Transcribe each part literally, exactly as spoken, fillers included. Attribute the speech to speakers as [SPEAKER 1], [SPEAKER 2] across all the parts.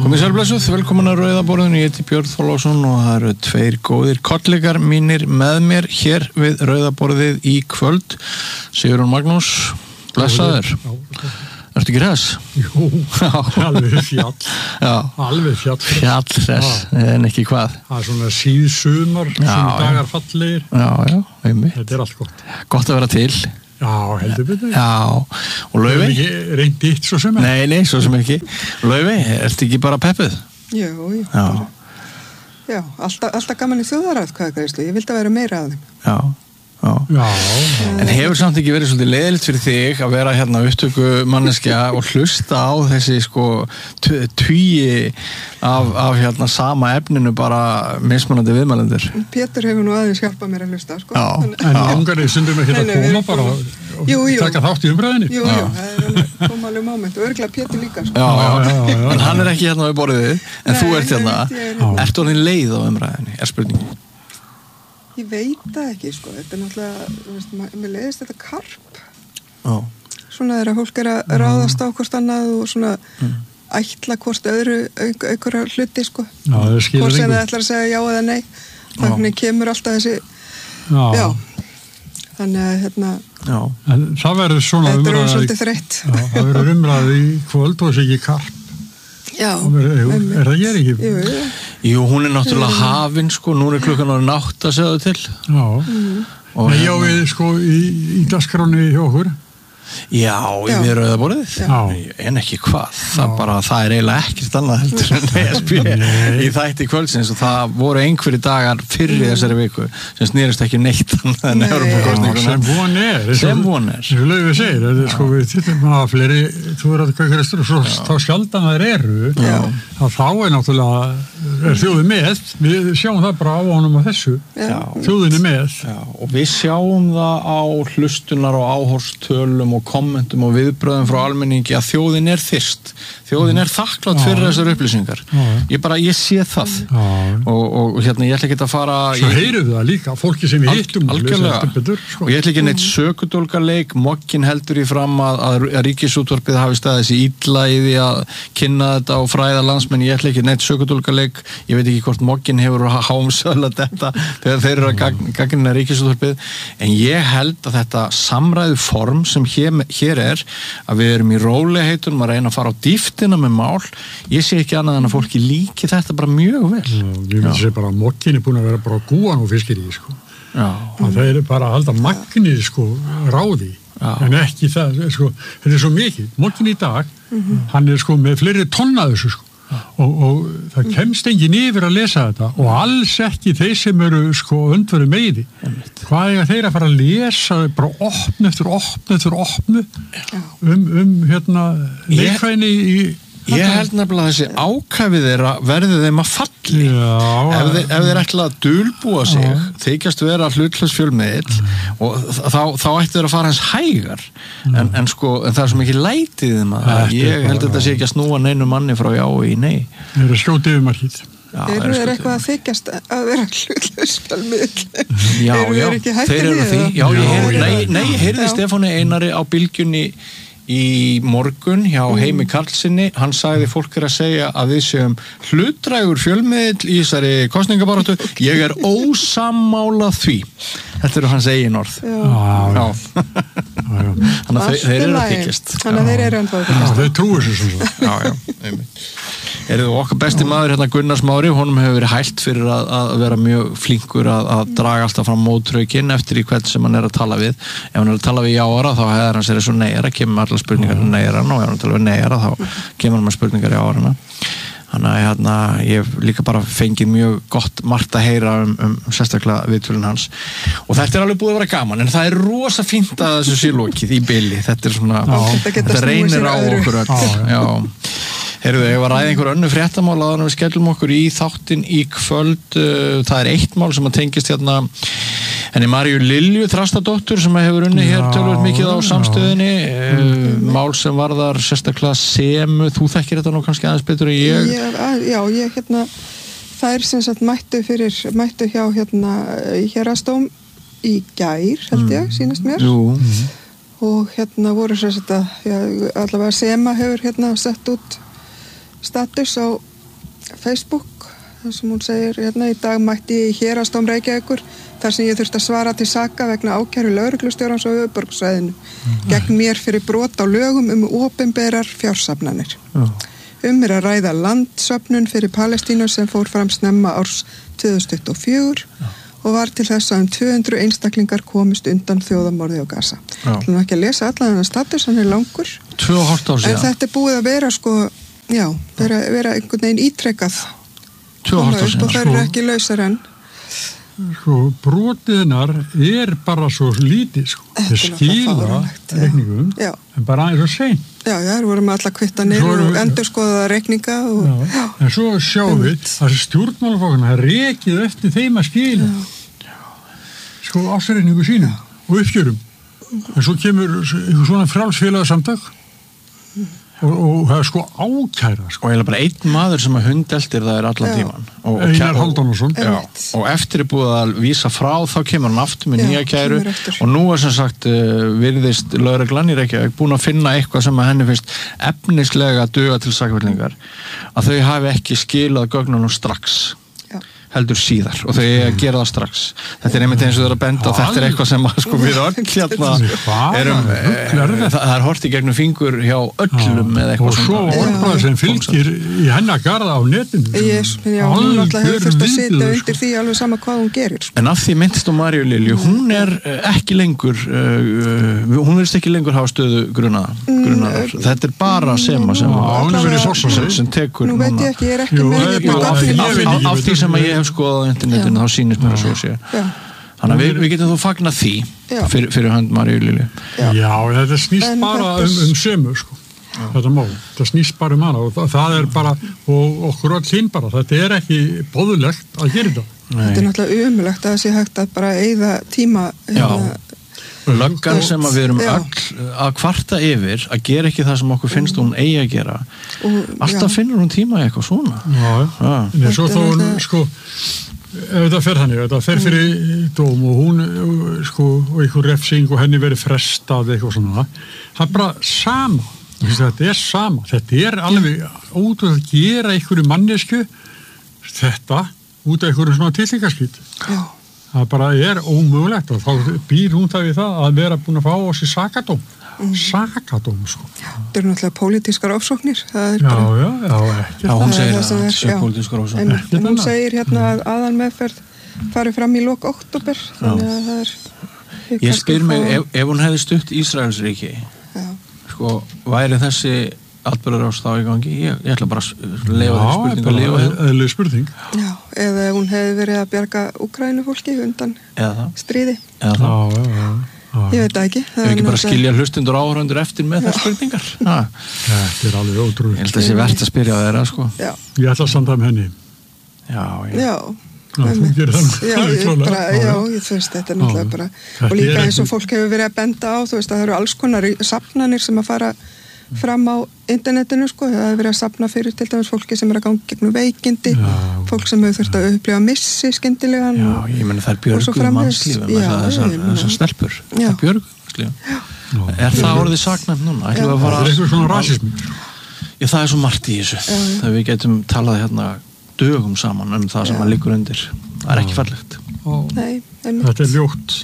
[SPEAKER 1] Komið sælblessuð, velkomin að Rauða borðinu, ég heiti Björn Þorláksson og það eru tveir góðir kollegar mínir með mér hér við Rauða borðið í kvöld. Sigurjón Magnús, blessaður. Ertu ekki hress?
[SPEAKER 2] Jú, alveg fjall.
[SPEAKER 1] Já.
[SPEAKER 2] Alveg fjall.
[SPEAKER 1] Fjall hress, en ekki hvað.
[SPEAKER 2] Það er svona síðsumar, svona dagar fallegir.
[SPEAKER 1] Já, já, einmitt.
[SPEAKER 2] Þetta er allt gott.
[SPEAKER 1] Gott að vera til.
[SPEAKER 2] Já, heldur betur.
[SPEAKER 1] Já, og Laufey?
[SPEAKER 2] Það er ekki reynd eitt svo sem er.
[SPEAKER 1] Nei, nei, svo sem ekki. Laufey, ertu ekki bara peppuð?
[SPEAKER 3] Jú, jú.
[SPEAKER 1] Já.
[SPEAKER 3] Bara, já, alltaf, alltaf gaman í þjóðaratkvæðagreiðslu. Ég vildi að vera meira af þeim.
[SPEAKER 1] Já. Já.
[SPEAKER 2] Já.
[SPEAKER 1] En hefur samt ekki verið svolítið leiðilegt fyrir þig að vera hérna upptöku manneskja og hlusta á þessi sko tugi af, af hérna sama efninu bara mismunandi viðmælendur?
[SPEAKER 3] Pétur hefur nú aðeins hjálpað mér að hlusta, sko.
[SPEAKER 1] Já.
[SPEAKER 2] En langarnir stundum ekki að koma bara og
[SPEAKER 3] jú, jú.
[SPEAKER 2] taka þátt í umræðinni?
[SPEAKER 3] Jú, jú, það er alveg koma alveg moment og örgulega Pétur líka, sko.
[SPEAKER 1] Já, já,
[SPEAKER 2] já, já, já.
[SPEAKER 1] En hann er ekki hérna við borðið, en
[SPEAKER 3] Nei,
[SPEAKER 1] þú ert hérna.
[SPEAKER 3] ég veit, ég er-
[SPEAKER 1] Ertu orðin leið á umræðinni, er spurningin?
[SPEAKER 3] Ég veit það ekki, sko. Þetta er náttúrulega, þú veist, ma- mér leiðist þetta karp.
[SPEAKER 1] Já.
[SPEAKER 3] Svona þegar fólk er að ráðast á hvort annað og svona ætla hvort öðru auk, aukur hluti, sko.
[SPEAKER 2] Já, það skilur
[SPEAKER 3] Hvort sem
[SPEAKER 2] engu.
[SPEAKER 3] það ætlar að segja já eða nei. Þannig kemur alltaf þessi,
[SPEAKER 2] Já.
[SPEAKER 3] já. Þannig að, hérna,
[SPEAKER 1] Já.
[SPEAKER 2] En það verður svona
[SPEAKER 3] þetta er orðið
[SPEAKER 2] umræði.
[SPEAKER 3] svolítið þreytt.
[SPEAKER 2] Já, það verður umræði í kvöld og þessi ekki karp.
[SPEAKER 3] Já.
[SPEAKER 2] Það verður- jú,
[SPEAKER 3] einmitt.
[SPEAKER 2] Er það ég ekki?
[SPEAKER 3] Jú, jú.
[SPEAKER 1] Jú, hún er náttúrulega hafin, sko, nú er klukkan orðin átta, segðu til.
[SPEAKER 2] Já.
[SPEAKER 1] Og
[SPEAKER 2] Nei, já,
[SPEAKER 1] hérna-
[SPEAKER 2] við sko í, í dagskráni hjá okkur.
[SPEAKER 1] Já, í
[SPEAKER 3] Já.
[SPEAKER 1] við Rauða borðið.
[SPEAKER 2] Já.
[SPEAKER 1] En ekki hvað, það bara, það er eiginlega ekkert annað heldur en E S B í þætti kvöldsins og það voru einhverjir dagar fyrir þessari viku sem snýrist ekki neitt annað en
[SPEAKER 3] Nei.
[SPEAKER 2] Já,
[SPEAKER 1] Evrópukosninguna.
[SPEAKER 2] sem von er. eins og-
[SPEAKER 1] Sem von er.
[SPEAKER 2] eins og Laufey segir, það er sko við þittum að fleiri, þú er að hvað hverjastur og svo þá sjaldan þær eru,
[SPEAKER 3] Já.
[SPEAKER 2] að þá er náttúrulega, er þjóðin með, við sjáum það bara á honum á þessu,
[SPEAKER 3] Já.
[SPEAKER 2] þjóðin er með.
[SPEAKER 1] Já, og við sjáum það á hlustunar og áhorstölum og kommentum og viðbröðum frá almenningi að þjóðin er þyrst. Þjóðin er þakklátt fyrir
[SPEAKER 2] Já.
[SPEAKER 1] þessar upplýsingar.
[SPEAKER 2] Já.
[SPEAKER 1] Ég bara, ég sé það.
[SPEAKER 2] Já.
[SPEAKER 1] Og, og hérna, ég ætla ekki að fara...
[SPEAKER 2] Svo
[SPEAKER 1] ég-
[SPEAKER 2] heyrum við það líka, fólki sem við
[SPEAKER 1] Al-
[SPEAKER 2] hittum
[SPEAKER 1] algjörlega.
[SPEAKER 2] betur, sko.
[SPEAKER 1] Og ég ætla ekki neitt sökudólgarleik, mokkin heldur í fram að, að, að ríkisútvarpið hafi staðið þessi illa í því að kynna þetta og fræða landsmenn, ég ætla ekki neitt sökudólgarleik, ég veit ekki hvort mokkin hefur háumsöðla þetta þegar þeir eru að gagn, gagnina ríkisútvarpið, en ég held að þetta samræðu form sem hér, hér er, að við erum í rólegheitunum að reyna að fara á dýftina með mál, ég sé ekki annað en að fólki líki þetta bara mjög vel.
[SPEAKER 2] Já, Ég myndi segja bara að mokkin er búin að vera bara gúan og fiskir í, sko.
[SPEAKER 1] Já,
[SPEAKER 2] að það er bara að halda magnið sko ráði,
[SPEAKER 1] Já.
[SPEAKER 2] en ekki það sko, þetta er svo mikið, mokkin í dag hann er sko með fleiri tonna þessu sko og, og það kemst enginn yfir að lesa þetta og alls ekki þeir sem eru sko öndveru meði hvað er þeir að fara að lesa bara opnu eftir opnu eftir opnu um, um hérna leikvæðinni í
[SPEAKER 1] Ég held nefnilega að þessi ákæfið þeirra verði þeim að falli.
[SPEAKER 2] Já,
[SPEAKER 1] ef, þeir, ef þeir ætla að dulbúa sig,
[SPEAKER 2] Já.
[SPEAKER 1] þykjast vera hlutlaus fjölmiðill og þá, þá ættu þeir að fara hans hægar. En, en sko, en það er svo mikið lætið þeim að
[SPEAKER 2] Þetta er
[SPEAKER 1] ég held
[SPEAKER 2] bara-
[SPEAKER 1] að þetta sé ekki að snúa neinu manni frá já í nei.
[SPEAKER 2] þeir eru skjótið yfir markið.
[SPEAKER 1] Já,
[SPEAKER 3] Eru
[SPEAKER 1] það er
[SPEAKER 3] þeir
[SPEAKER 1] sko-
[SPEAKER 3] eitthvað að þykjast að vera hlutlaus fjölmiðl?
[SPEAKER 1] Já,
[SPEAKER 3] Eru
[SPEAKER 1] já,
[SPEAKER 3] þeir ekki hættir
[SPEAKER 1] þeir eru
[SPEAKER 3] í
[SPEAKER 1] því.
[SPEAKER 3] það?
[SPEAKER 1] Já, ég
[SPEAKER 2] Já,
[SPEAKER 1] heyrði,
[SPEAKER 2] já.
[SPEAKER 1] nei, nei, ég heyrði
[SPEAKER 3] Já.
[SPEAKER 1] Stefáni Einari á bylgjunni í morgun hjá Heimi Karlssyni, hann sagði fólk er að segja að við séum hlutdrægur fjölmiðl í þessari kosningabaráttu, ég er ósammála því. Þetta eru hans eigin orð.
[SPEAKER 3] Já.
[SPEAKER 2] Já,
[SPEAKER 1] Já.
[SPEAKER 2] já, já.
[SPEAKER 1] Þannig að
[SPEAKER 3] Allt
[SPEAKER 1] þeir, þeir
[SPEAKER 3] í
[SPEAKER 1] eru að
[SPEAKER 3] lagi.
[SPEAKER 1] þykjast.
[SPEAKER 3] Þannig að þeir eru ennþá að
[SPEAKER 2] Já,
[SPEAKER 3] þykjast.
[SPEAKER 2] þeir trúi sér svona svo.
[SPEAKER 1] Já, já, einmitt. Eruðu okkar besti maður hérna Gunnar Smári, honum hefur verið hælt fyrir að, að vera mjög flinkur að, að draga alltaf fram mótraukinn eftir í hvern sem hann er að tala við. Ef hann er að tala við jáara þá hefur hann sér þessu neyjara, kemur allar spurningar um neyjaran og ef hann er að tala við neyjara þá kemur hann með spurningar í jáarana. Þannig að hérna, ég hef líka bara fengið mjög gott margt að heyra um, um sérstaklega viðtölinn hans og þetta er alveg búið að vera gaman en það er rosa fínt að þessu sé lokið í bili, þetta er svona,
[SPEAKER 3] Þetta geta
[SPEAKER 1] þetta
[SPEAKER 3] snúið
[SPEAKER 1] reynir
[SPEAKER 3] sér
[SPEAKER 1] á
[SPEAKER 3] að öðru.
[SPEAKER 1] okkur öll.
[SPEAKER 2] Já,
[SPEAKER 1] Já. Heyrðu, ég var að ræða einhver önnu fréttamál áður en við skellum okkur í þáttinn í kvöld. Það er eitt mál sem að tengist hérna henni Maríu Lilju Þrastadóttur sem hefur unnið hér
[SPEAKER 2] Já,
[SPEAKER 1] tölvöld mikið á
[SPEAKER 2] já.
[SPEAKER 1] samstöðinni. Mm. Mál sem varðar sérstaklega semu, þú þekkir þetta nú kannski aðeins betur en ég.
[SPEAKER 3] Ég, að, já, ég hérna, þær sem sagt mættu fyrir, mættu hjá hérna í hérastóm í gær, held ég, sýnast mér.
[SPEAKER 1] Jú.
[SPEAKER 3] Og hérna voru sem sagt að, já, allavega SEMA hefur hérna sett út status á, Facebook þar sem hún segir, hérna í dag mætti ég í Héraðsdóm Reykjavíkur þar sem ég þurfti að svara til saka vegna ákæru lögreglustjórans á höfuðborgarsvæðinu mm. gegn mér fyrir brot á lögum um opinberar fjársafnanir. Mm. Um er að ræða landsöfnun fyrir Palestínu sem fór fram snemma árs tvö þúsund tuttugu og fjögur mm. og var til þess að um tvö hundruð einstaklingar komist undan þjóðamorði á Gaza. Það er ekki að lesa allan þennan status, hann er langur.
[SPEAKER 1] tvö og hálft ár síðan.
[SPEAKER 3] En þetta er búið að vera sko, já, vera, vera einhvern veginn ítrekkað.
[SPEAKER 1] tvö og hálft ár síðan.
[SPEAKER 3] Og það eru ekki lausar enn.
[SPEAKER 2] Sko, brotiðnar er bara svo lítið, sko. Það skila reikningum,
[SPEAKER 3] já.
[SPEAKER 2] En bara aðeins og sein.
[SPEAKER 3] Já, já, það vorum allar kvittanir og endurskoðaða reikninga og...
[SPEAKER 2] Já, já. En svo sjáum við að stjórnmálaflokkana er rekið eftir þeim að skila. Já. Sko, ásreikningu sínum og uppgjörum. En svo kemur svona frjálsfélagasamtök og, og það er sko ákæra sko.
[SPEAKER 1] Og eiginlega bara einn maður sem að hundeltir það er allan tíman og, og,
[SPEAKER 2] Einar Hálfdánarson
[SPEAKER 1] og eftir er búið að vísa frá þá kemur hann aftur með já, nýja kæru og nú er sem sagt uh, virðist lögreglan í Reykjavík búin að finna eitthvað sem að henni finnst efnislega duga til sakfellingar að þau hafi ekki skilað gögnunum strax já. Heldur síðar og þau er að gera það strax þetta er einmitt eins og þau eru að benda og þetta er eitthvað sem að sko við öll hérna erum, e, það er hort í gegnum fingur hjá öllum eða eitthvað
[SPEAKER 2] og svo orðbæð sem fylgir í hennar garða á netinu
[SPEAKER 3] yes, já, hún alltaf hefur þurft að sitja undir því alveg sama hvað hún gerir
[SPEAKER 1] en af því myndist á Maríu Lilju hún er ekki lengur uh, hún verðist ekki lengur hafa stöðu grunaðar mm, þetta er bara Sema sem, sem, sem tekur
[SPEAKER 3] nú veit ég ekki, ég er ekki með
[SPEAKER 1] af því sem að ég hef skoðað á internetinu, þá sýnist mér að svo sé. Þannig að við, við getum þú fagna því fyrir, fyrir hönd Maríu Lilju.
[SPEAKER 2] Já. Já, þetta snýst en bara um, um Semu, sko. Já. Þetta mál. Það snýst bara um hana og það, það er bara, og okkur öll hinn bara, þetta er ekki boðulegt að gera þetta.
[SPEAKER 3] Nei. Þetta er náttúrulega umulegt að það sé hægt að bara eyða tíma hérna.
[SPEAKER 1] Löggan sem að við erum já. Öll að kvarta yfir að gera ekki það sem okkur finnst hún eigi að gera og, alltaf já. Finnur hún tíma í eitthvað svona
[SPEAKER 2] já, já. En svo þá hún sko ef þetta fer þannig, þetta fer fyrir dóm og hún sko og einhver refsing og henni verið frestað eitthvað svona það er bara sama þetta er sama, þetta er alveg út að gera einhverju mannesku þetta út af einhverju svona tillingaskýt já það bara er ómögulegt og þá býr hún það við það að vera búin að fá á sig sakadóm mm. sakadóm sko
[SPEAKER 3] já, þetta eru náttúrulega pólitískar ofsóknir það er
[SPEAKER 2] já,
[SPEAKER 3] bara
[SPEAKER 2] já, já, ekki
[SPEAKER 1] já, hún segir það, það er pólitískar ofsóknir
[SPEAKER 3] en, en hún segir hérna að aðalmeðferð fari fram í lok október þannig að það er
[SPEAKER 1] ég spyr mig, ef, ef hún hefði stutt Ísraelsríki sko, væri þessi atbyrðarás þá í gangi, ég, ég ætla bara að leifa því spurning að leifa
[SPEAKER 2] eðlileg spurning
[SPEAKER 3] já, eða hún hefði verið að bjarga Úkraínufólki undan stríði
[SPEAKER 1] eða það
[SPEAKER 2] já, já, já.
[SPEAKER 3] ég veit það ekki
[SPEAKER 1] það er ekki bara að skilja hlustundur áhörundur eftir með þær spurningar
[SPEAKER 2] þetta er alveg ótrúið
[SPEAKER 1] ég held að það sé verðt að spyrja þeirra sko.
[SPEAKER 2] ég ætla að standa um henni
[SPEAKER 1] já, já,
[SPEAKER 3] já.
[SPEAKER 2] Já, þú gerir það
[SPEAKER 3] já, bara, já, ég þú veist, þetta er náttúrulega bara og líka eins og fólk hefur verið að benda á þú veist að það eru alls konar safnanir sem að fara fram á internetinu sko, það hefur verið að safna fyrir til dæmis fólki sem er að ganga gegnum veikindi já. Fólk sem hefur þurft að upplifa missi skyndilegan
[SPEAKER 1] já, ég meni það er björguð mannslífum þessar stelpur, það er björguð mannslífum er það orðið saknæmt núna?
[SPEAKER 2] Það er eitthvað svona rasismi
[SPEAKER 1] já, það er svo margt í þessu það við getum talað hérna dögum saman um það sem að liggur undir það er ekki fallegt
[SPEAKER 3] Nei,
[SPEAKER 2] þetta er ljótt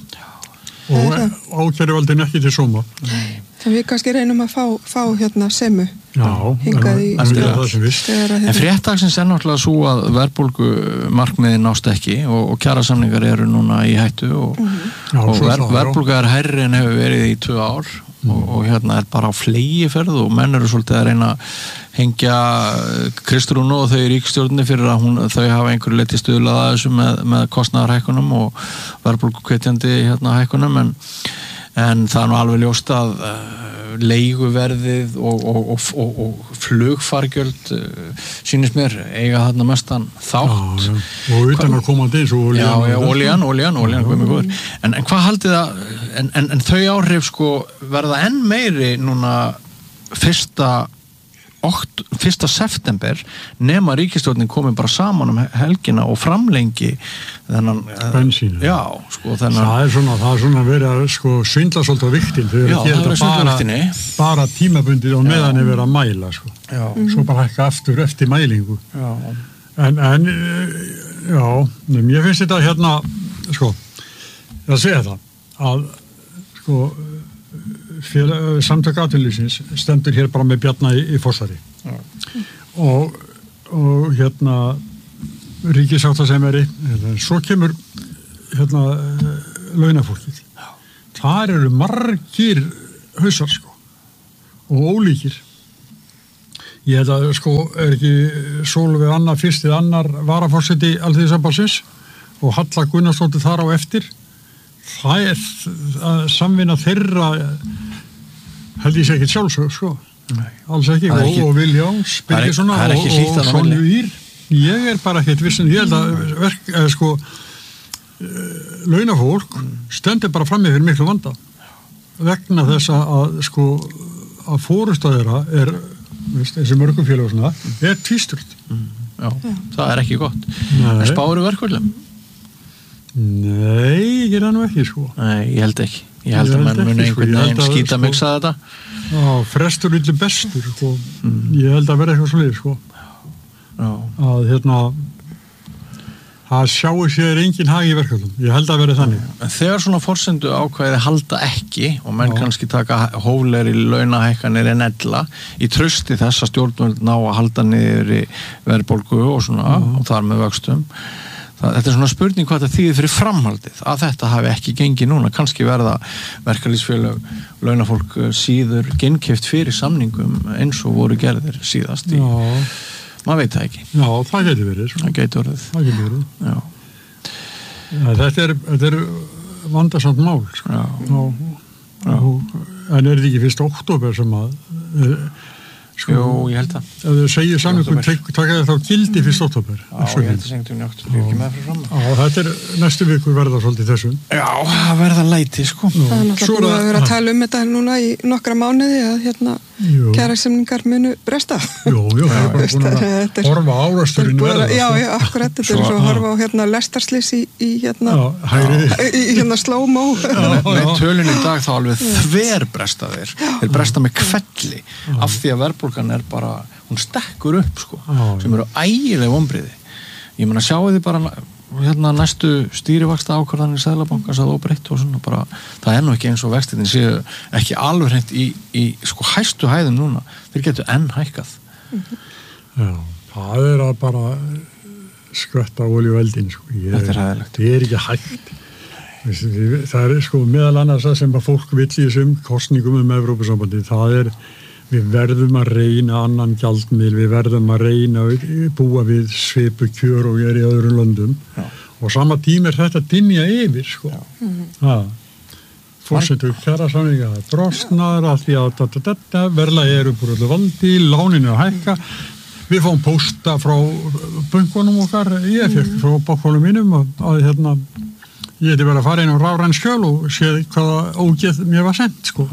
[SPEAKER 2] og ákæruvaldin ekki til sóma
[SPEAKER 1] nei
[SPEAKER 3] Þannig við kannski reynum að fá, fá hérna Semu
[SPEAKER 2] Já,
[SPEAKER 3] hingað í
[SPEAKER 2] en,
[SPEAKER 1] en fréttagsins er náttúrulega svo að verðbólgu markmiðin nást ekki og, og kjarasamningar eru núna í hættu og, mm-hmm. já, og ver, verðbólga er hærri en hefur verið í tvö ár mm. og, og hérna er bara á flegiferð og menn eru svolítið að reyna að hengja Kristrúnu og þau í ríkisstjórninni fyrir að hún, þau hafa einhverju leiti stuðlað að þessu með, með kostnaðarhækkunum og verðbólgu hvetjandi hérna hækkunum en en það er nú alveg ljóst að uh, leiguverðið og, og, og, og, og flugfargjöld uh, sýnist mér eiga þarna mestan þátt
[SPEAKER 2] já, já. og utan að koma eins og
[SPEAKER 1] olían já, já, olían, olían, olían mm. en, en hvað haldið það en, en, en þau áhrif sko verða enn meiri núna fyrsta Okt, fyrsta september nema ríkisstjórnin komið bara saman um helgina og framlengi þennan
[SPEAKER 2] bensín
[SPEAKER 1] já, sko þennan
[SPEAKER 2] það er svona, það er svona verið að sko svindla svolítið á viktin þau eru að gera bara, bara tímabundið og meðan er verið að mæla sko.
[SPEAKER 1] Mm.
[SPEAKER 2] svo bara hækka aftur eftir mælingu
[SPEAKER 1] já.
[SPEAKER 2] En, en já, mér finnst þetta hérna, sko, að segja það, að sko, samtök atvinnulífsins stendur hér bara með Bjarna í, í Fossari ja. og, og hérna ríkisáttasemjari, hérna, svo kemur hérna launafólkið. Þar eru margir hausar, sko, og ólíkir. Ég held að, sko, er ekki Sólveig Anna fyrstið annar varaforseti Alþýðusambandsins og Halla Gunnarsdóttir þar á eftir. Það er að samvinna þeirra held ég sé ekki sjálfsög, sko. Nei. Alls ekki. Og, ekki. Og Viljáns, Birgissonar og, og Sonju Ír. Ég er bara ekkert vissin. Ég held að verk, eða, sko, launafólk mm. stendur bara frammi fyrir miklu vanda. Vegna þess að, sko, að fórusta þeirra er, veist, eins og mörgum félag og svona, er tvísturt.
[SPEAKER 1] Mm. Já, Já, það er ekki gott. En spáru verkvöldum?
[SPEAKER 2] Nei, ég er það nú ekki, sko.
[SPEAKER 1] Nei, ég held ekki. Ég held, ég held að menn muni einhvern veginn sko, skýta sko, miksa þetta.
[SPEAKER 2] Já, frestur yllir bestur, sko. Mm. Ég held að vera eitthvað svo leið, sko. Já. Að, hérna, það sjáu sér engin hag í verkefnum. Ég held að vera þannig.
[SPEAKER 1] En þegar svona forsendu ákvæði halda ekki og menn Já. kannski taka hóflegri launahækkanir en ella í trausti þess að stjórnvöld ná að halda niður í verðbólgu og svona Já. og þar með vöxtum. Það, þetta er svona spurning hvað þetta þýðir fyrir framhaldið að þetta hafi ekki gengið núna. Kannski verða verkalýðsfélög launafólk síður ginnkeypt fyrir samningum eins og voru gerðir síðast í maður veit það ekki.
[SPEAKER 2] Já, það getur verið. Svo.
[SPEAKER 1] Það getur verið.
[SPEAKER 2] Það getur verið. Já. Já, þetta er, þetta er vandasamt mál. Sko. Já. Já. Já. En er þetta ekki fyrsta október sem að... Sko,
[SPEAKER 1] Jú, ég held að.
[SPEAKER 2] Ef þau segir samningum, taka þetta á gildi fyrsta október.
[SPEAKER 1] Já, ég held að segjum í október, ég er ekki með fyrir fram.
[SPEAKER 2] Já, þetta er næstu viku verða svolítið þessum.
[SPEAKER 1] Já, það verða læti, sko.
[SPEAKER 3] Nú, það er náttúrulega búið að vera að tala um þetta núna í nokkra mánuði að hérna kjarasamningar munu bresta.
[SPEAKER 2] Jú, jú, það er bara búin að horfa árasturinn verða.
[SPEAKER 3] Já, já, akkurat, þetta er svo að horfa á hérna lestarslys í, í hérna í hérna slow-mo.
[SPEAKER 1] Með tölun í dag þá alveg þver bresta þeir. Þeir bresta með kvelli af því að verðbólgan er bara, hún stekkur upp, sko, sem eru ægileg vonbrigði. Ég meina, sjáu þið bara hérna næstu stýrivaxta ákvarðanir Seðlabankans að óbreytt og svona bara, það er nú ekki eins og vextirnir séu ekki alveg hreint í, í sko hæstu hæðum núna, þeir getur enn hækkað.
[SPEAKER 2] Já, það er að bara skvetta olíu eldin, sko. Ég,
[SPEAKER 1] Þetta er hæðilegt.
[SPEAKER 2] Það er ekki hægt. Það er sko meðal annars það sem að fólk vill í þessum kosningum um Evrópusambandi, það er við verðum að reyna annan gjaldmiðil, við verðum að reyna að búa við svipu kjör og er í öðrum löndum Já. Og sama tíma er þetta dynja yfir, sko. Mm-hmm. Fórsetu kjarasamninga brostnaður að því að da, da, da, verla eru búin öllu valdi, láninu að hækka, við fáum pósta frá bönkunum okkar, ég fekk frá bákválum mínum að, að hérna, ég hefði verið að fara inn á rafræn skjöl og séð hvaða ógeð mér var sendt, sko.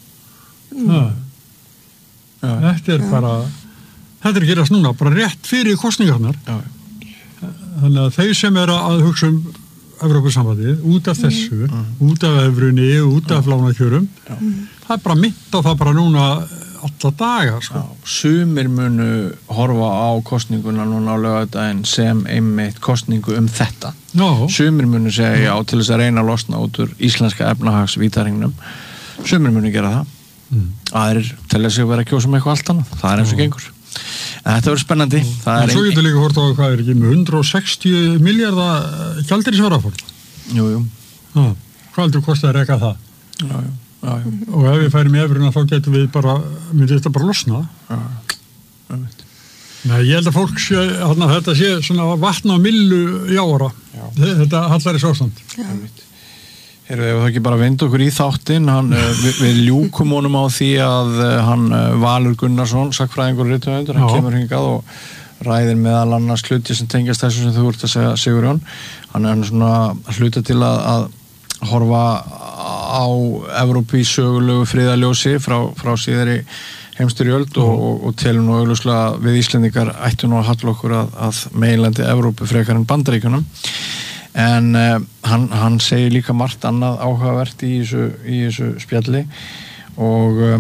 [SPEAKER 2] Mm. Já, þetta er já. bara þetta er að gerast núna, bara rétt fyrir kosningarnar já. Þannig að þeir sem er að hugsa um Evrópusambandið, út af þessu mm. út af evrunni, út af lánakjörum það er bara mitt á það bara núna alla daga, sko.
[SPEAKER 1] Sumir munu horfa á kosninguna núna á laugardaginn sem einmitt kosningu um þetta já. Sumir munu segja já til þess að reyna að losna út úr íslenska efnahagsvítaringnum, sumir munu gera það Mm. aðrir telja sig að vera að kjósa með eitthvað allt annað það er eins og gengur en þetta verður spennandi það
[SPEAKER 2] en svo getur líka hort á hvað er ekki með hundrað og sextíu milljarða gjaldeyrisvarafórn
[SPEAKER 1] jú, jú
[SPEAKER 2] ha, hvað heldur kostið að reka það
[SPEAKER 1] já, jú, já, jú.
[SPEAKER 2] Og ef við færum í evruna þá getum við bara myndi þetta bara losna
[SPEAKER 1] já, já,
[SPEAKER 2] Nei, ég held að fólk sé að þetta sé svona vatna á millu í ára já. Þetta hallar í sástand já, já.
[SPEAKER 1] Heyrðu, ef það ekki bara vind okkur í þáttinn, hann, við, við ljúkum honum á því að hann Valur Gunnarsson, sagnfræðingur og rithöfundur, hann kemur hingað og ræðir meðal annars hluti sem tengjast þessu sem þú ert að segja, Sigurjón. Hann er svona hluta til að, að horfa á Evrópu í sögulegu friðarljósi frá, frá síðari heimstyrjöld og, og, og telur nú augljóslega við Íslendingar ættu nú að halla okkur að, að meginlandi Evrópu frekar en Bandaríkjunum. En uh, hann, hann segir líka margt annað áhugavert í þessu, í þessu spjalli og um,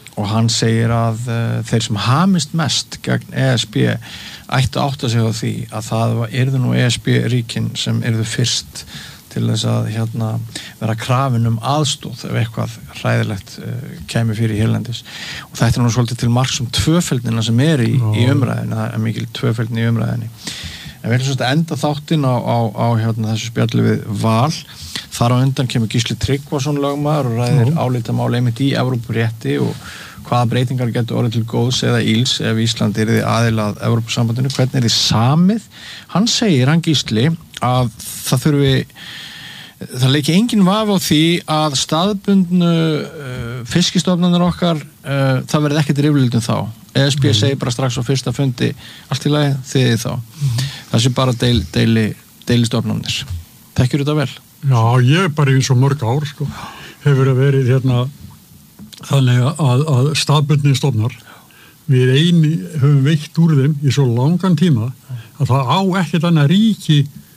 [SPEAKER 1] og hann segir að uh, þeir sem hamist mest gegn E S B ættu átta sig á því að það yrðu nú E S B ríkin sem yrðu fyrst til þess að hérna, vera krafin um aðstóð ef eitthvað hræðilegt uh, kæmi fyrir hérlendis og þetta er nú svolítið til marks um tvöfeldina sem er í, í umræðinu, það er mikil tvöfeldin í umræðinu en við ætlum svolítið enda þáttinn á, á, á hérna, þessu spjalli við Val þar á undan kemur Gísli Tryggvason lögmaður og ræðir álitamáli einmitt í Evrópurétti og hvaða breytingar getur orðið til góðs eða íls ef Ísland er því aðila að Evrópusambandinu, hvernig er því samið hann segir, hann Gísli að það þurfi það leiki engin vafi á því að staðbundnu uh, fiskistofnarnir okkar uh, það verði ekkert riflildum þá E S B mm. segir bara strax á fyrsta fundi allt í lagi þið þá mm. það sé bara deil, deili, deilistofnarnir Þekkir þetta vel?
[SPEAKER 2] Já, ég bara eins og mörg ár sko, hefur verið hérna þannig að, að staðbundni stofnar við eini höfum veitt úr þeim í svo langan tíma að það á ekkert annað ríki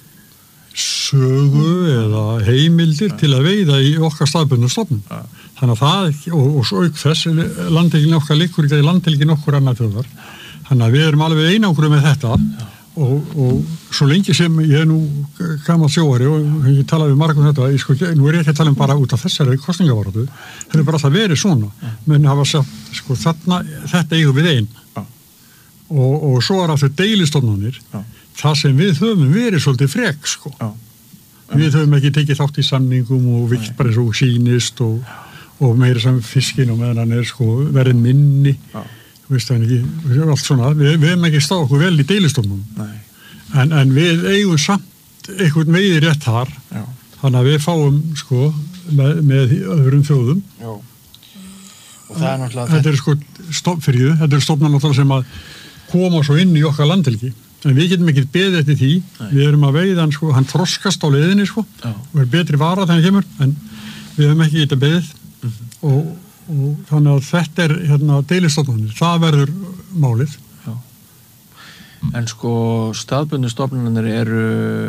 [SPEAKER 2] sögu eða heimildir til að veiða í okkar staðbundnu stofnum. Þannig að það, og, og svo auk þess, landhelgin okkar liggur ekki í landhelgin okkur annað þjóðar. Þannig að við erum alveg einangru með þetta og, og svo lengi sem ég er nú gamall sjóari og ég talaði við margum þetta, ég sko, nú er ég ekki að tala um bara út af þessari kosningavaratu, það er bara alltaf verið svona, menn hafa sagt, sko, þarna, þetta eigum við einn. Og, og svo er það deilistofnanir, það sem við höfum verið svolítið frek, sko. Já. Við höfum ekki tekið þátt í samningum og vilt bara svo sýnist og, og meira saman fiskin og meðan hann er sko verið minni. Já. Veist það ekki, við höfum allt svona, við, við höfum ekki stáð okkur vel í deilistofnum. En, en við eigum samt einhvern veiði rétt þar, Já. Þannig að við fáum sko með, með öðrum þjóðum. Já. Og það er náttúrulega... Þetta er sko stofnfyrju, þetta er stofnar náttúrulega sem að koma svo inn í okkar landhelgi. En við getum ekki beðið eftir því. Nei. Við erum að veiða hann sko, hann þroskast á leiðinni sko Já. Og er betri vara þegar hann kemur, en við höfum ekki getað beðið mm-hmm. og, og þannig að þetta er hérna deilistofnanir, það verður málið. Já. En sko staðbundnu stofnanir eru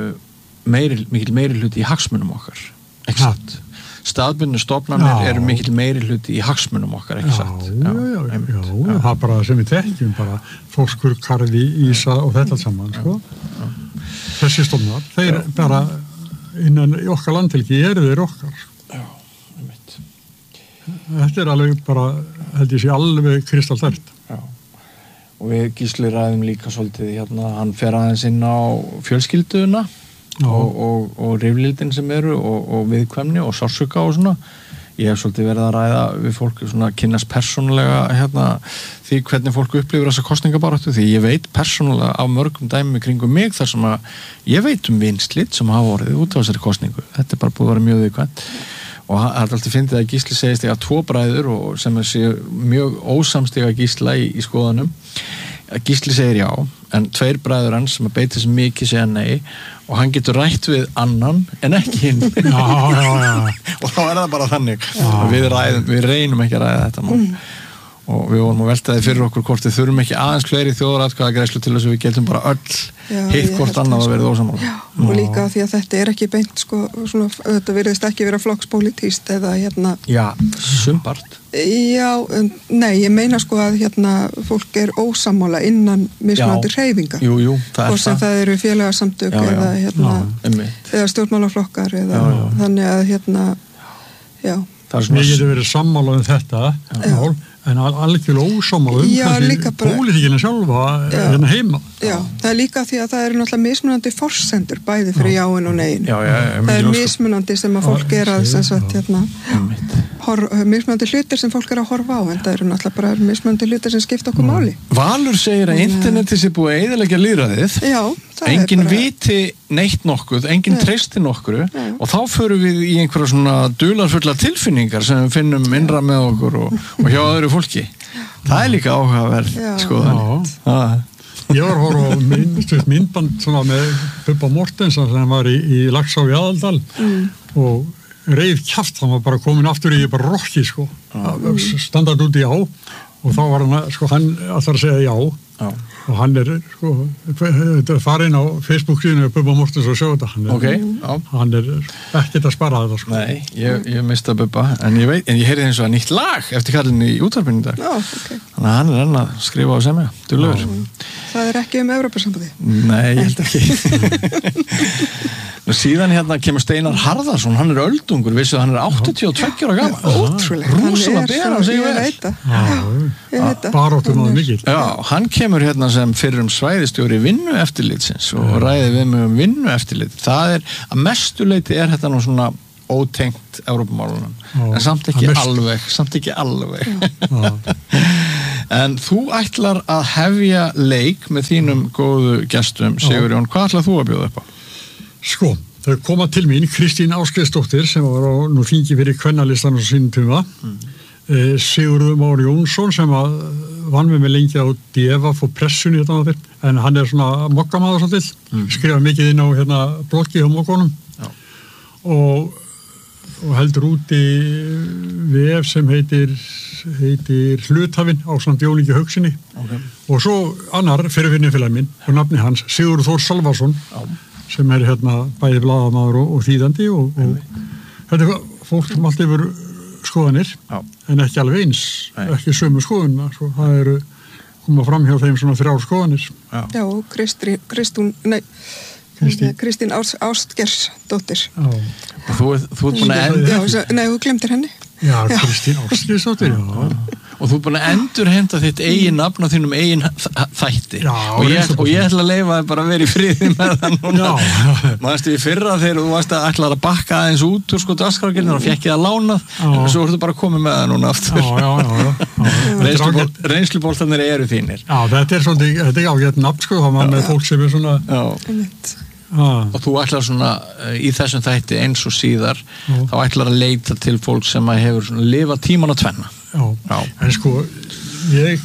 [SPEAKER 2] meiri, mikil meiri hluti í hagsmunum okkar, ekki satt? Staðbundnu stofnanir eru mikil meiri hluti í hagsmunum okkar, ekki satt? Já, já, já, já, já, já. Það er bara sem við þekkjum, bara fóskur, karfi, ísa og þetta saman, sko. Já. Þessi stofnar, þeir já. Bara innan í okkar landhelgi eru þeir okkar. Já, ég veit. Þetta er alveg bara, held ég sé alveg kristalltært. Já. Og við Gísli ræðum líka svolítið, hérna, hann fer aðeins inn á fjölskylduna. Og, og, og riflildin sem eru og, og viðkvæmni og sársauka og svona ég hef svolítið verið að ræða við fólk svona kynnast persónulega hérna, því hvernig fólk upplifir þessa kosningabaráttu því ég veit persónulega af mörgum dæmi kringum mig þar sem að ég veit um vinslit sem hafa vorið út á þessari kosningu þetta er bara búið að vera mjög viðkvæmt og það er alltaf fyndið að Gísli segist ég að tvo bræður og sem er sér mjög ósamstiga Gísla í, í skoðanum Gísli segir já, en tveir bræður hans sem að beita sem mikið segja nei og hann getur rætt við annan en ekki hinn já, já, já. Og þá er það bara þannig við, ræðum, við reynum ekki að ræða þetta mál mm. og við vorum að velta þið fyrir okkur hvort við þurfum ekki aðeins fleiri þjóðaratkvæðagreiðslu til þess að við getum bara öll já, hitt hvort annað að verða ósammála
[SPEAKER 3] og líka því að þetta er ekki beint sko, svona, þetta virðist ekki vera flokkspólitískt eða hérna
[SPEAKER 1] já, sumpart
[SPEAKER 3] já, nei, ég meina sko að hérna fólk er ósammála innan mismunandi hreyfinga
[SPEAKER 1] jú, jú, það er
[SPEAKER 3] og sem það, það eru félagasamtök já, eða hérna eða stjórnmálaflokkar eða já, já. Þannig að hérna já
[SPEAKER 2] Við getum verið sammála um þetta mál, en algjörlega ósammála um kannski pólitíkina sjálfa hérna heima.
[SPEAKER 3] Já, það er líka því að það eru náttúrulega mismunandi forsendur bæði fyrir jáin og nein.
[SPEAKER 1] Já, já,
[SPEAKER 3] það er mismunandi sem að fólk er að sem sagt hérna hor, mismunandi hlutir sem fólk er að horfa á en það eru náttúrulega bara mismunandi hlutir sem skipta okkur máli.
[SPEAKER 1] Valur segir að interneti sé búið að eyðileggja lýðræðið.
[SPEAKER 3] Já, það
[SPEAKER 1] engin
[SPEAKER 3] er bara
[SPEAKER 1] viti neitt nokkuð, engin treysti nokkru
[SPEAKER 3] Nei.
[SPEAKER 1] Og þá förum við í einhverja svona dularfulla tilfinningar sem við finnum innra með okkur og, og hjá öðru fólki. Það er líka áhugaverð skoðan.
[SPEAKER 2] Ég var að horfa á mynd, myndband svona með Bubba Mortensen sem var í, í Laxá í Aðaldal mm. og reið kjaft, hann var bara komin aftur í bara rokki sko, mm. standart út í á og þá var hann, sko, hann allar að segja já,
[SPEAKER 1] já.
[SPEAKER 2] Og hann er, sko, þetta er farin á Facebook-síðinu Bubba Mortens og sjá þetta, hann er,
[SPEAKER 1] okay,
[SPEAKER 2] hann er ekkert að spara þetta, sko.
[SPEAKER 1] Nei, ég, ég mista Bubba, en ég veit, en ég heyrði eins og að nýtt lag eftir kallinni í útvarpinu í dag.
[SPEAKER 3] Já, ok.
[SPEAKER 1] Þannig að hann er enn að skrifa og semja, duglegur.
[SPEAKER 3] Það er ekki um Evrópusambandi?
[SPEAKER 1] Nei, ég held ekki. Nú síðan hérna kemur Steinar Harðarsson, hann er öldungur, vissu að hann er áttatíu og tveggja ára gamall.
[SPEAKER 3] Ótrúlega.
[SPEAKER 1] Rúsalega bera, segir
[SPEAKER 3] ég
[SPEAKER 1] vel.
[SPEAKER 3] veit það. Já, ég veit það.
[SPEAKER 2] Baróttum á mikil.
[SPEAKER 1] Já, hann kemur hérna sem fyrrum svæðistjóri vinnueftirlitsins og ræði við mig um vinnueftirlit. Það er, að mestu leyti er þetta nú svona ótengt Evrópumálunum, en samt ekki alveg, samt ekki alveg. En þú ætlar að hefja leik með þínum góðu gestum, Sigurjón, hvað ætlar þú að bjóða upp á?
[SPEAKER 2] Sko, þau koma til mín, Kristín Ásgeirsdóttir sem var á nú þingi fyrir kvennalistan á sínum tíma, mm. eh, Sigurður Már Jónsson sem að vann með mig lengi á D F A og pressunni hérna á þér, en hann er svona mokkamaður svolítið, mm. skrifa mikið inn á hérna bloggi á mokkonum og, og heldur úti vef sem heitir heitir Hluthafinn á samt Jólingi Haugsinni okay. Og svo annar fyrirvinnufélagi minn og nafni hans, Sigurður Þór Salvarsson Já. Sem er hérna bæði blaðamaður og, og þýðandi og, og þetta er fólk sem alltaf yfir skoðanir Já. En ekki alveg eins, Nei. Ekki sömu skoðuna, svo það eru koma fram hjá þeim svona þrjár skoðanir.
[SPEAKER 3] Já, Já og Kristri, Kristún, nei, Kristín, Kristín Ásgeirsdóttir.
[SPEAKER 2] Já.
[SPEAKER 1] Og þú, þú ert búin að endur...
[SPEAKER 3] Já, nei, þú glemtir henni.
[SPEAKER 2] Já, Kristín Ásgeirsdóttir, já.
[SPEAKER 1] Og þú er búin að endur henda þitt eigin nafn á þínum eigin þætti
[SPEAKER 2] Já,
[SPEAKER 1] og, ég, og ég ætla að leyfa þig bara að vera í friði með það núna maður í fyrra þegar þú varst að ætla að bakka aðeins út úr sko dagskrárgerðinu og fekk ég að lána og svo ertu bara að koma með það núna aftur
[SPEAKER 2] já, já, já, já.
[SPEAKER 1] Reynsluból, reynsluboltarnir eru þínir
[SPEAKER 2] Já, þetta er svona, þetta er ágætt nafn sko, þá maður með fólk sem er svona
[SPEAKER 1] Ah. Og þú ætlar svona í þessum þætti eins og síðar Já. Þá ætlar að leita til fólk sem að hefur svona lifa tíman á tvenna
[SPEAKER 2] Já, Já. En sko ég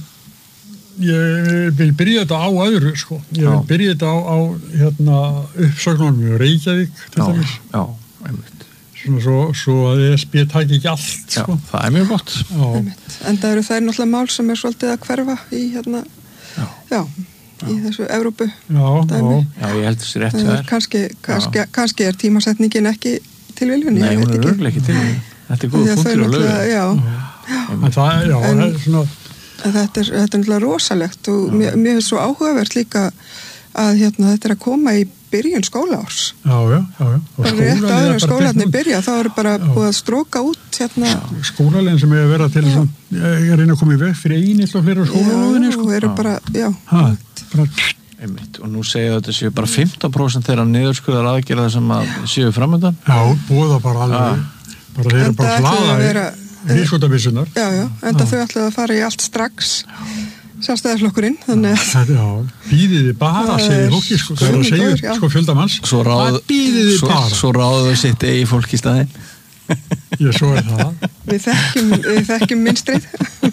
[SPEAKER 2] ég vil byrja þetta á öðru sko, ég vil Já. Byrja þetta á, á hérna uppsögnunum í Reykjavík til dæmis
[SPEAKER 1] Já, einmitt
[SPEAKER 2] Svona svo, svo að E S B taki ekki allt sko.
[SPEAKER 1] Já, það er mjög gott
[SPEAKER 3] En það eru þær náttúrulega mál sem er svolítið að hverfa í hérna Já, Já. í þessu Evrópu
[SPEAKER 2] já,
[SPEAKER 3] dæmi.
[SPEAKER 1] Já, ég held þessi rétt
[SPEAKER 3] það er kannski, kannski, kannski er tímasetningin ekki tilviljun
[SPEAKER 1] Nei, hún er örgulega ekki tilviljun Þetta er góð punktur á lögu
[SPEAKER 3] Já,
[SPEAKER 2] já. En það er, já, en, það er svona
[SPEAKER 3] Þetta er, þetta er náttúrulega rosalegt og mér, mér er svo áhugavert líka að hérna, þetta er að koma í byrjun skólaárs
[SPEAKER 2] Já, já, já, já.
[SPEAKER 3] Það er rétt áður en skólarnir byrja þá er bara já. Búið að stróka út hérna
[SPEAKER 2] Skólarlegin sem er að vera til þess að ég reyna að koma í veg fyrir einill og flera skólalóðinni
[SPEAKER 3] sko. Já, eru bara, já
[SPEAKER 2] ha, bara
[SPEAKER 1] Einmitt. Og nú segja þetta séu bara fimmtán prósent þeirra niðurskurðar aðgerða sem að séu framöndan
[SPEAKER 2] Já, búið það bara alveg bara þeir eru bara hlaða í hrískotabissunar
[SPEAKER 3] Já, já, en það þau ætlaði að fara í allt strax sjálfstæðarflokkurinn þannig að
[SPEAKER 2] Já, býðið þið bara, segir fólki sko, það er að segja, sko, fjöldamanns
[SPEAKER 1] Svo ráð,
[SPEAKER 2] býðið þið bara
[SPEAKER 1] Svo ráðu sitt eigi fólk í staðinn
[SPEAKER 2] Já, svo er það
[SPEAKER 3] Við þekkjum, við þekkjum minnstrið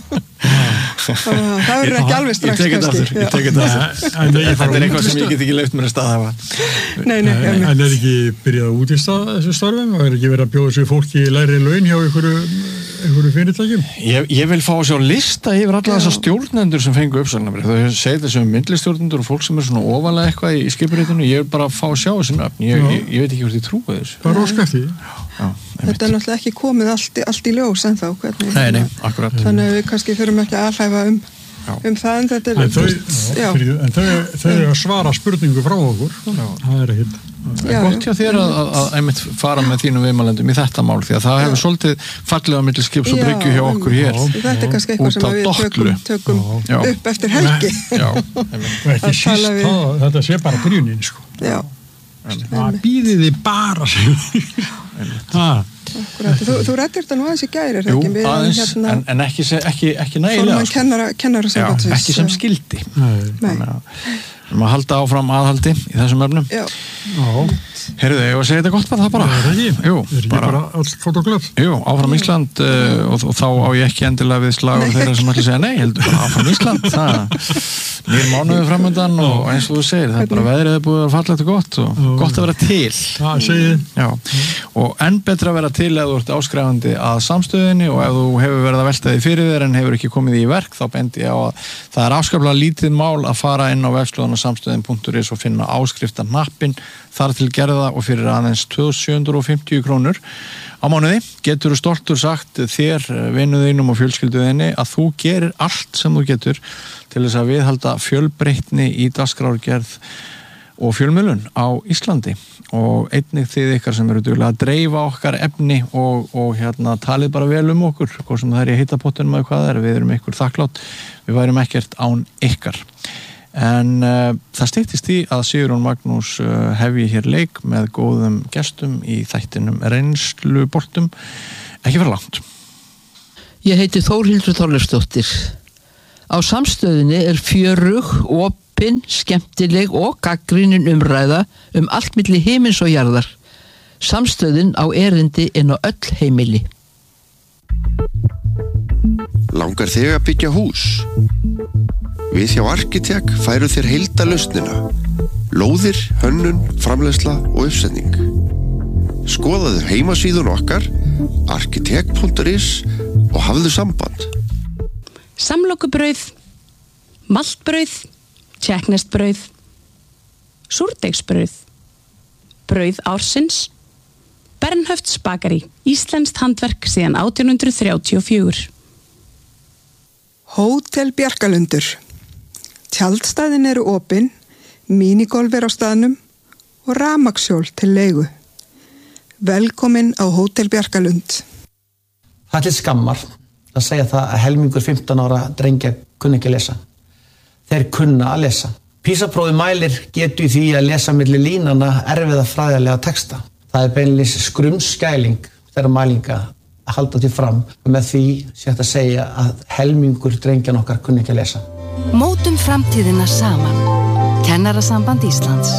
[SPEAKER 3] það verður ekki alveg strax
[SPEAKER 1] ég tek þetta aftur, ég tek þetta aftur þetta er eitthvað sem ég get ekki leyft mér að staðhafa
[SPEAKER 3] nei, nei,
[SPEAKER 2] en er ekki byrjað að útista þessu starfum og er ekki verið að bjóða þessu fólki læri laun hjá einhverju, einhverju fyrirtækjum
[SPEAKER 1] ég, ég vil fá að sjá lista yfir alla þessar stjórnendur sem fengu uppsagnir þau segir þessum myndlistjórnendur og fólk sem er svona ofalega eitthvað í skipuritinu ég vil bara fá að sjá þessu nöfn ég, ég, ég veit ekki hvort ég trúi þessu
[SPEAKER 2] bara óskæfti
[SPEAKER 3] þetta er náttúrulega ekki komið allt, allt í ljós en þá hvernig,
[SPEAKER 1] nei, nei, akkurat
[SPEAKER 3] þannig að við kannski þurfum ekki að alhæfa um, um það en þetta er
[SPEAKER 2] en þau, já, já. En þau, þau eru að svara spurningu frá okkur já. Það er ekkit
[SPEAKER 1] gott hjá þér að, að, að einmitt fara með þínum viðmælendum í þetta mál því að það já. Hefur svolítið fallega milli skips og bryggju hjá okkur hér
[SPEAKER 3] já. Þetta er kannski eitthvað sem við tökum, tökum upp eftir helgi
[SPEAKER 1] já.
[SPEAKER 2] Og ekki síst það, þetta sé bara byrjunin sko.
[SPEAKER 3] Já
[SPEAKER 2] það býðið þið bara
[SPEAKER 3] þú, þú rættir þetta nú aðeins í gæri
[SPEAKER 1] Jú, aðeins, hérna, en, en ekki, ekki, ekki nægilega
[SPEAKER 3] kennara, kennara
[SPEAKER 1] já, ekki sem skildi
[SPEAKER 3] nei.
[SPEAKER 1] um að halda áfram aðhaldi í þessum efnum.
[SPEAKER 3] Já.
[SPEAKER 2] Já.
[SPEAKER 1] Heyrðu, ég var að segja þetta gott bara það bara.
[SPEAKER 2] Það er ekki.
[SPEAKER 1] Jú,
[SPEAKER 2] Það er ekki bara allt flott og glöð.
[SPEAKER 1] Jú, áfram Ísland uh, og, og þá á ég ekki endilega við slagur þeirra sem ætla að segja nei, heldur bara áfram Ísland. Það nýr mánuður framöndan og eins og þú segir, það er bara veðrið er búið að falla þetta gott og gott að vera til.
[SPEAKER 2] Það segir.
[SPEAKER 1] Já, og enn betra að vera til ef þú ert áskrifandi að samstöðinni og ef þú hefur verið að velta því fyrir þér en hefur ekki komið í verk, þá bendi ég á að það er afskaplega lítið mál að fara inn á vefslóðan samstöðin punktur is og finna áskriftarhnappinn þar til gerða og fyrir aðeins tvö þúsund sjö hundruð og fimmtíu krónur á mánuði. Getur þú stoltur sagt þér, vinuðinum og fjölskylduðinni að þú gerir allt sem þú getur til þess að viðhalda fjölbreytni í dagskrárgerð og fjölmiðlun á Íslandi og einnig þið ykkar sem eru duglega að dreifa okkar efni og, og hérna talið bara vel um okkur, hvað sem það er í hitapottunum eða hvað það er, við erum ykkur þakklátt, við værum ekkert án ykkar. En uh, það styttist í að Sigurjón Magnús uh, hefji hér leik með góðum gestum í þættinum reynsluboltum, ekki vera langt.
[SPEAKER 4] Ég heiti Þórhildur Þorleifsdóttir. Á samstöðinni er fjörug, opin, skemmtileg og gagnrýnin umræða um allt milli himins og jarðar. Samstöðin á erindi inn á öll heimili.
[SPEAKER 5] Langar þig að byggja hús? Við hjá Arkitek færu þér heildalausnina. Lóðir, hönnun, framleiðsla og uppsetning. Skoðaðu heimasíðun okkar arkitek punktur is og hafðu samband.
[SPEAKER 6] Samlokubrauð, maltbrauð, tjekknestbrauð, súrdeigsbrauð, brauð ársins, Bernhöfts bakari, íslenskt handverk síðan átján hundruð þrjátíu og fjögur.
[SPEAKER 3] Hótel Bjarkalundur. Tjaldstæðin eru opin, mínigolf er á staðnum og rafmagnshjól til leigu. Velkomin á Hótel Bjarkalund.
[SPEAKER 7] Það er til skammar að segja það að helmingur fimmtán ára drengja kunna ekki að lesa. Þeir kunna að lesa. PISA-prófið mælir getu í því að lesa milli línana erfiða fræðilega texta. Það er beinlínis skrumskæling þeirra mælinga að halda til fram og með því sé hægt að segja að helmingur drengjan okkar kunna ekki að lesa.
[SPEAKER 8] Mótum framtíðina saman. Kennarasamband Íslands.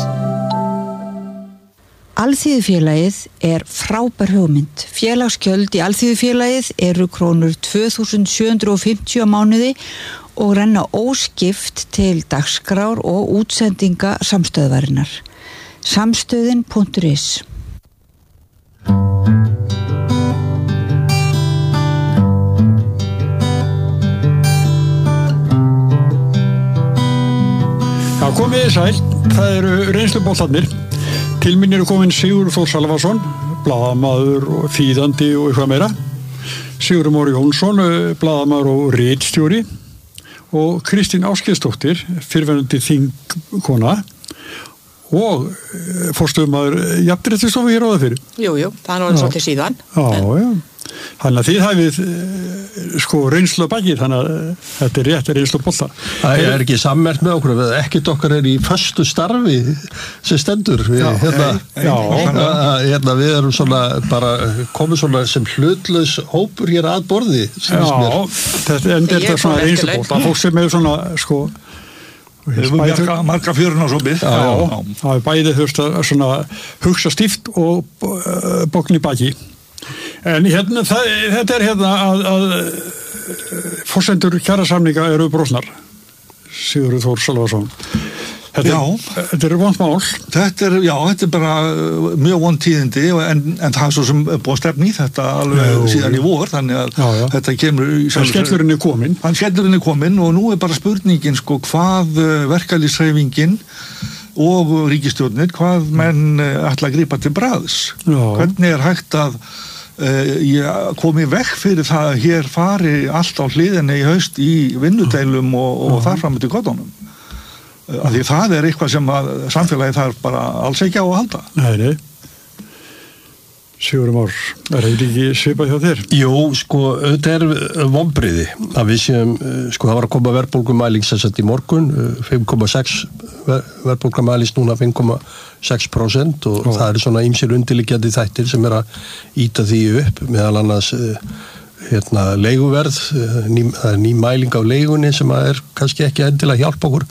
[SPEAKER 8] Alþýðufélagið er frábær hugmynd. Félagsgjöld í Alþýðufélagið eru krónur tvö þúsund sjö hundruð og fimmtíu á mánuði og renna óskipt til dagskrár og útsendinga samstöðvarinnar. Samstöðin punktur is.
[SPEAKER 2] Já, komið þið sæl. Það eru reynsluboltarnir. Til mín eru komin Sigurður Þór Salvason, blaðamaður og þýðandi og eitthvað meira. Sigurður Már Jónsson, blaðamaður og ritstjóri. Og Kristín Ásgeirsdóttir, fyrrverandi þingkona og forstöðumaður jafnréttisstofu hér á það fyrir.
[SPEAKER 9] Jú, jú, það er náttúrulega svolítið síðan.
[SPEAKER 2] Já, já. Þannig að þið hafið sko reynslu að baki, þannig að þetta er rétt reynslu bolta.
[SPEAKER 10] Það er ekki sammert með okkur, ekkert okkar er í föstu starfi sem stendur. Við, já, hérna,
[SPEAKER 2] já,
[SPEAKER 10] hérna, við erum svona bara komið svona sem hlutlaus hópur hér að borði.
[SPEAKER 2] Já, þetta er þetta svona reynslu bolta. Fólk sem er svona sko
[SPEAKER 11] Við erum marga, marga fjörun á sopið.
[SPEAKER 2] Já, það er bæði þurft að svona hugsa stíft og bókn í baki. En hérna, það, þetta er hérna að, að forsendur kjarasamninga eru brotnar. Sigurður Þór Salvason. Þetta, þetta er vont mál.
[SPEAKER 11] Þetta er, já, þetta er bara mjög vont tíðindi en, en það er svo sem búið stefn í þetta alveg já, síðan í vor, þannig að já, já. Þetta kemur í
[SPEAKER 2] sjálf... Skellurinn er komin.
[SPEAKER 11] Hann skellurinn er komin og nú er bara spurningin sko hvað verkalýðshreyfingin og ríkisstjórnir, hvað menn ætla að grípa til bragðs. Hvernig er hægt að uh, komi vekk fyrir það að hér fari allt á hliðinni í haust í vinnudeilum og, og þar fram til göttunum. Uh, af því það er eitthvað sem að samfélagi þarf bara alls ekki á að halda.
[SPEAKER 2] Nei, nei. Sigurður Már, er þetta ekki svipað hjá þér?
[SPEAKER 10] Jú, sko, þetta er vonbrigði að við séum, sko, það var að koma verðbólgumæling sem sett í morgun, fimm komma sex verðbólgumælist núna fimm komma sex prósent og Ó. það eru svona ýmsir undirliggjandi þættir sem er að ýta því upp, meðal annars hérna, leiguverð, ný, það er ný mæling á leigunni sem er kannski ekki endilega hjálpa okkur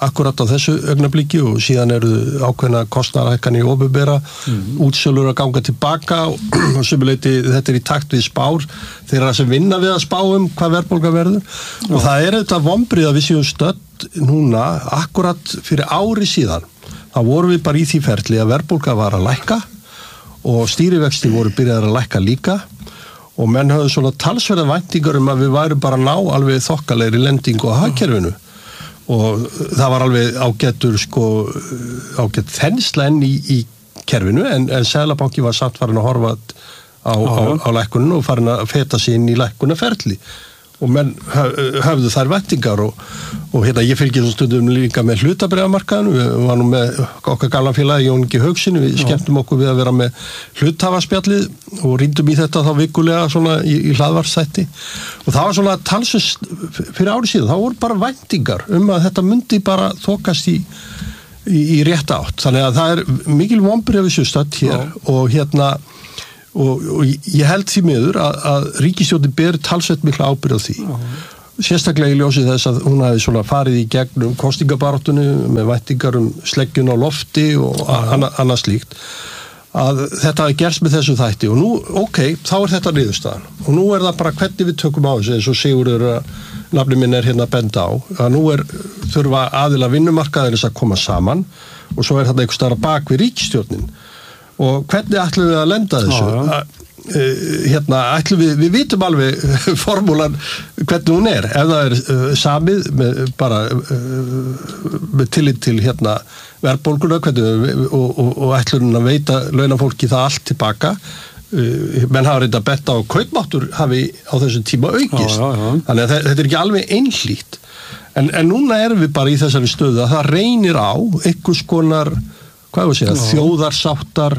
[SPEAKER 10] akkurat á þessu augnabliki og síðan eru ákveðna kostnaðarhækkanir í opinbera, mm. útsölur að ganga tilbaka og, og sömuleyti þetta er í takt við spár þeirra sem vinna við að spá um hvað verðbólga verður Já. Og það er þetta vonbrigði að við séum stödd núna akkurat fyrir ári síðan. Þá vorum við bara í því ferli að verðbólga var að lækka og stýrivexti voru byrjaðar að lækka líka og menn höfðu svona talsverða væntingar um að við værum bara að ná alveg þokkalegri lendingu á hagkerfinu og það var alveg ágættur sko ágætt þensla enn í, í kerfinu en, en Seðlabanki var samt farin að horfa á, á, á lækkunum og farin að feta sig inn í lækkunaferli og menn höfðu þær væntingar og, og hérna ég fylgir stundum líka með hlutabréfamarkaðinu, við varum með okkar gamla félagi Jón Ingi Haukssyni, við skemmtum okkur við að vera með hluthafaspjallið og rýndum í þetta þá vikulega svona í, í hlaðvarpsþætti og það var svona talsvist fyrir ári síðan, þá voru bara væntingar um að þetta myndi bara þokast í, í, í rétt átt, þannig að það er mikil vonbrigði við sjöstatt hér Já. Og hérna Og, og ég held því miður að, að ríkisstjórnin ber talsvert mikla ábyrgð á því. Uh-huh. Sérstaklega í ljósi þess að hún hafi svona farið í gegnum kosningabaráttunni með væntingar um sleggjun á lofti og uh-huh. annað, annað slíkt. Að þetta hafi gerst með þessu þætti og nú, ok, þá er þetta niðurstaðan. Og nú er það bara hvernig við tökum á þessu eins og Sigurður að nafni minn er hérna að benda á. Að nú er þurfa aðila vinnumarkaðarins að koma saman og svo er þetta einhvers staðar bak við ríkisstjórnin. Og hvernig ætlum við að lenda þessu? Já, já. Hérna, ætlum við, við vitum alveg formúlan hvernig hún er. Ef það er uh, samið með, bara uh, með tillit til hérna, verðbólguna hvernig, og, og, og ætlum að veita launafólki það allt tilbaka. Uh, menn hafa reynda betta á kaupmáttur hafi á þessum tíma aukist. Já, já, já. Þannig að þetta er ekki alveg einhlítt. En, en núna erum við bara í þessari stöðu að það reynir á einhvers konar hvað við segja, þjóðarsáttar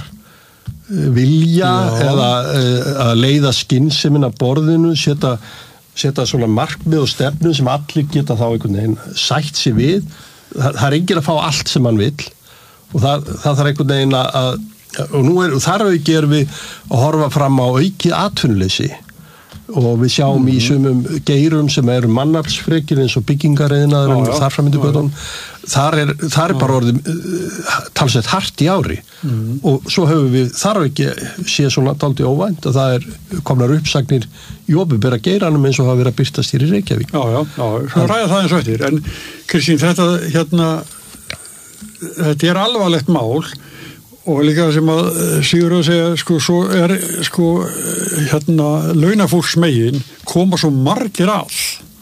[SPEAKER 10] vilja Já. Eða að leiða skynsemin að borðinu, setja, setja svona markmið og stefnu sem allir geta þá einhvern veginn sætt sig við. Það, það er enginn að fá allt sem hann vill og það, það þarf einhvern veginn að, og nú er, þar að við gerum við að horfa fram á aukið atvinnuleysi og við sjáum mm-hmm. í sumum geirum sem eru mannaflsfrekir eins og byggingariðnaður og þar framöndu göttunum þar er, þar er bara orðið uh, talsett hart í ári mm. og svo höfum við þarf ekki sé svona dálítið óvænt að það er komnar uppsagnir í opinbera geiranum eins og hafa verið að birtast hér í Reykjavík.
[SPEAKER 2] Já, já, já, svo ræða það eins og eftir en Kristín, þetta hérna þetta er alvarlegt mál og líka sem að Sigurður að segja sko, svo er sko hérna launafólksmegin koma svo margir að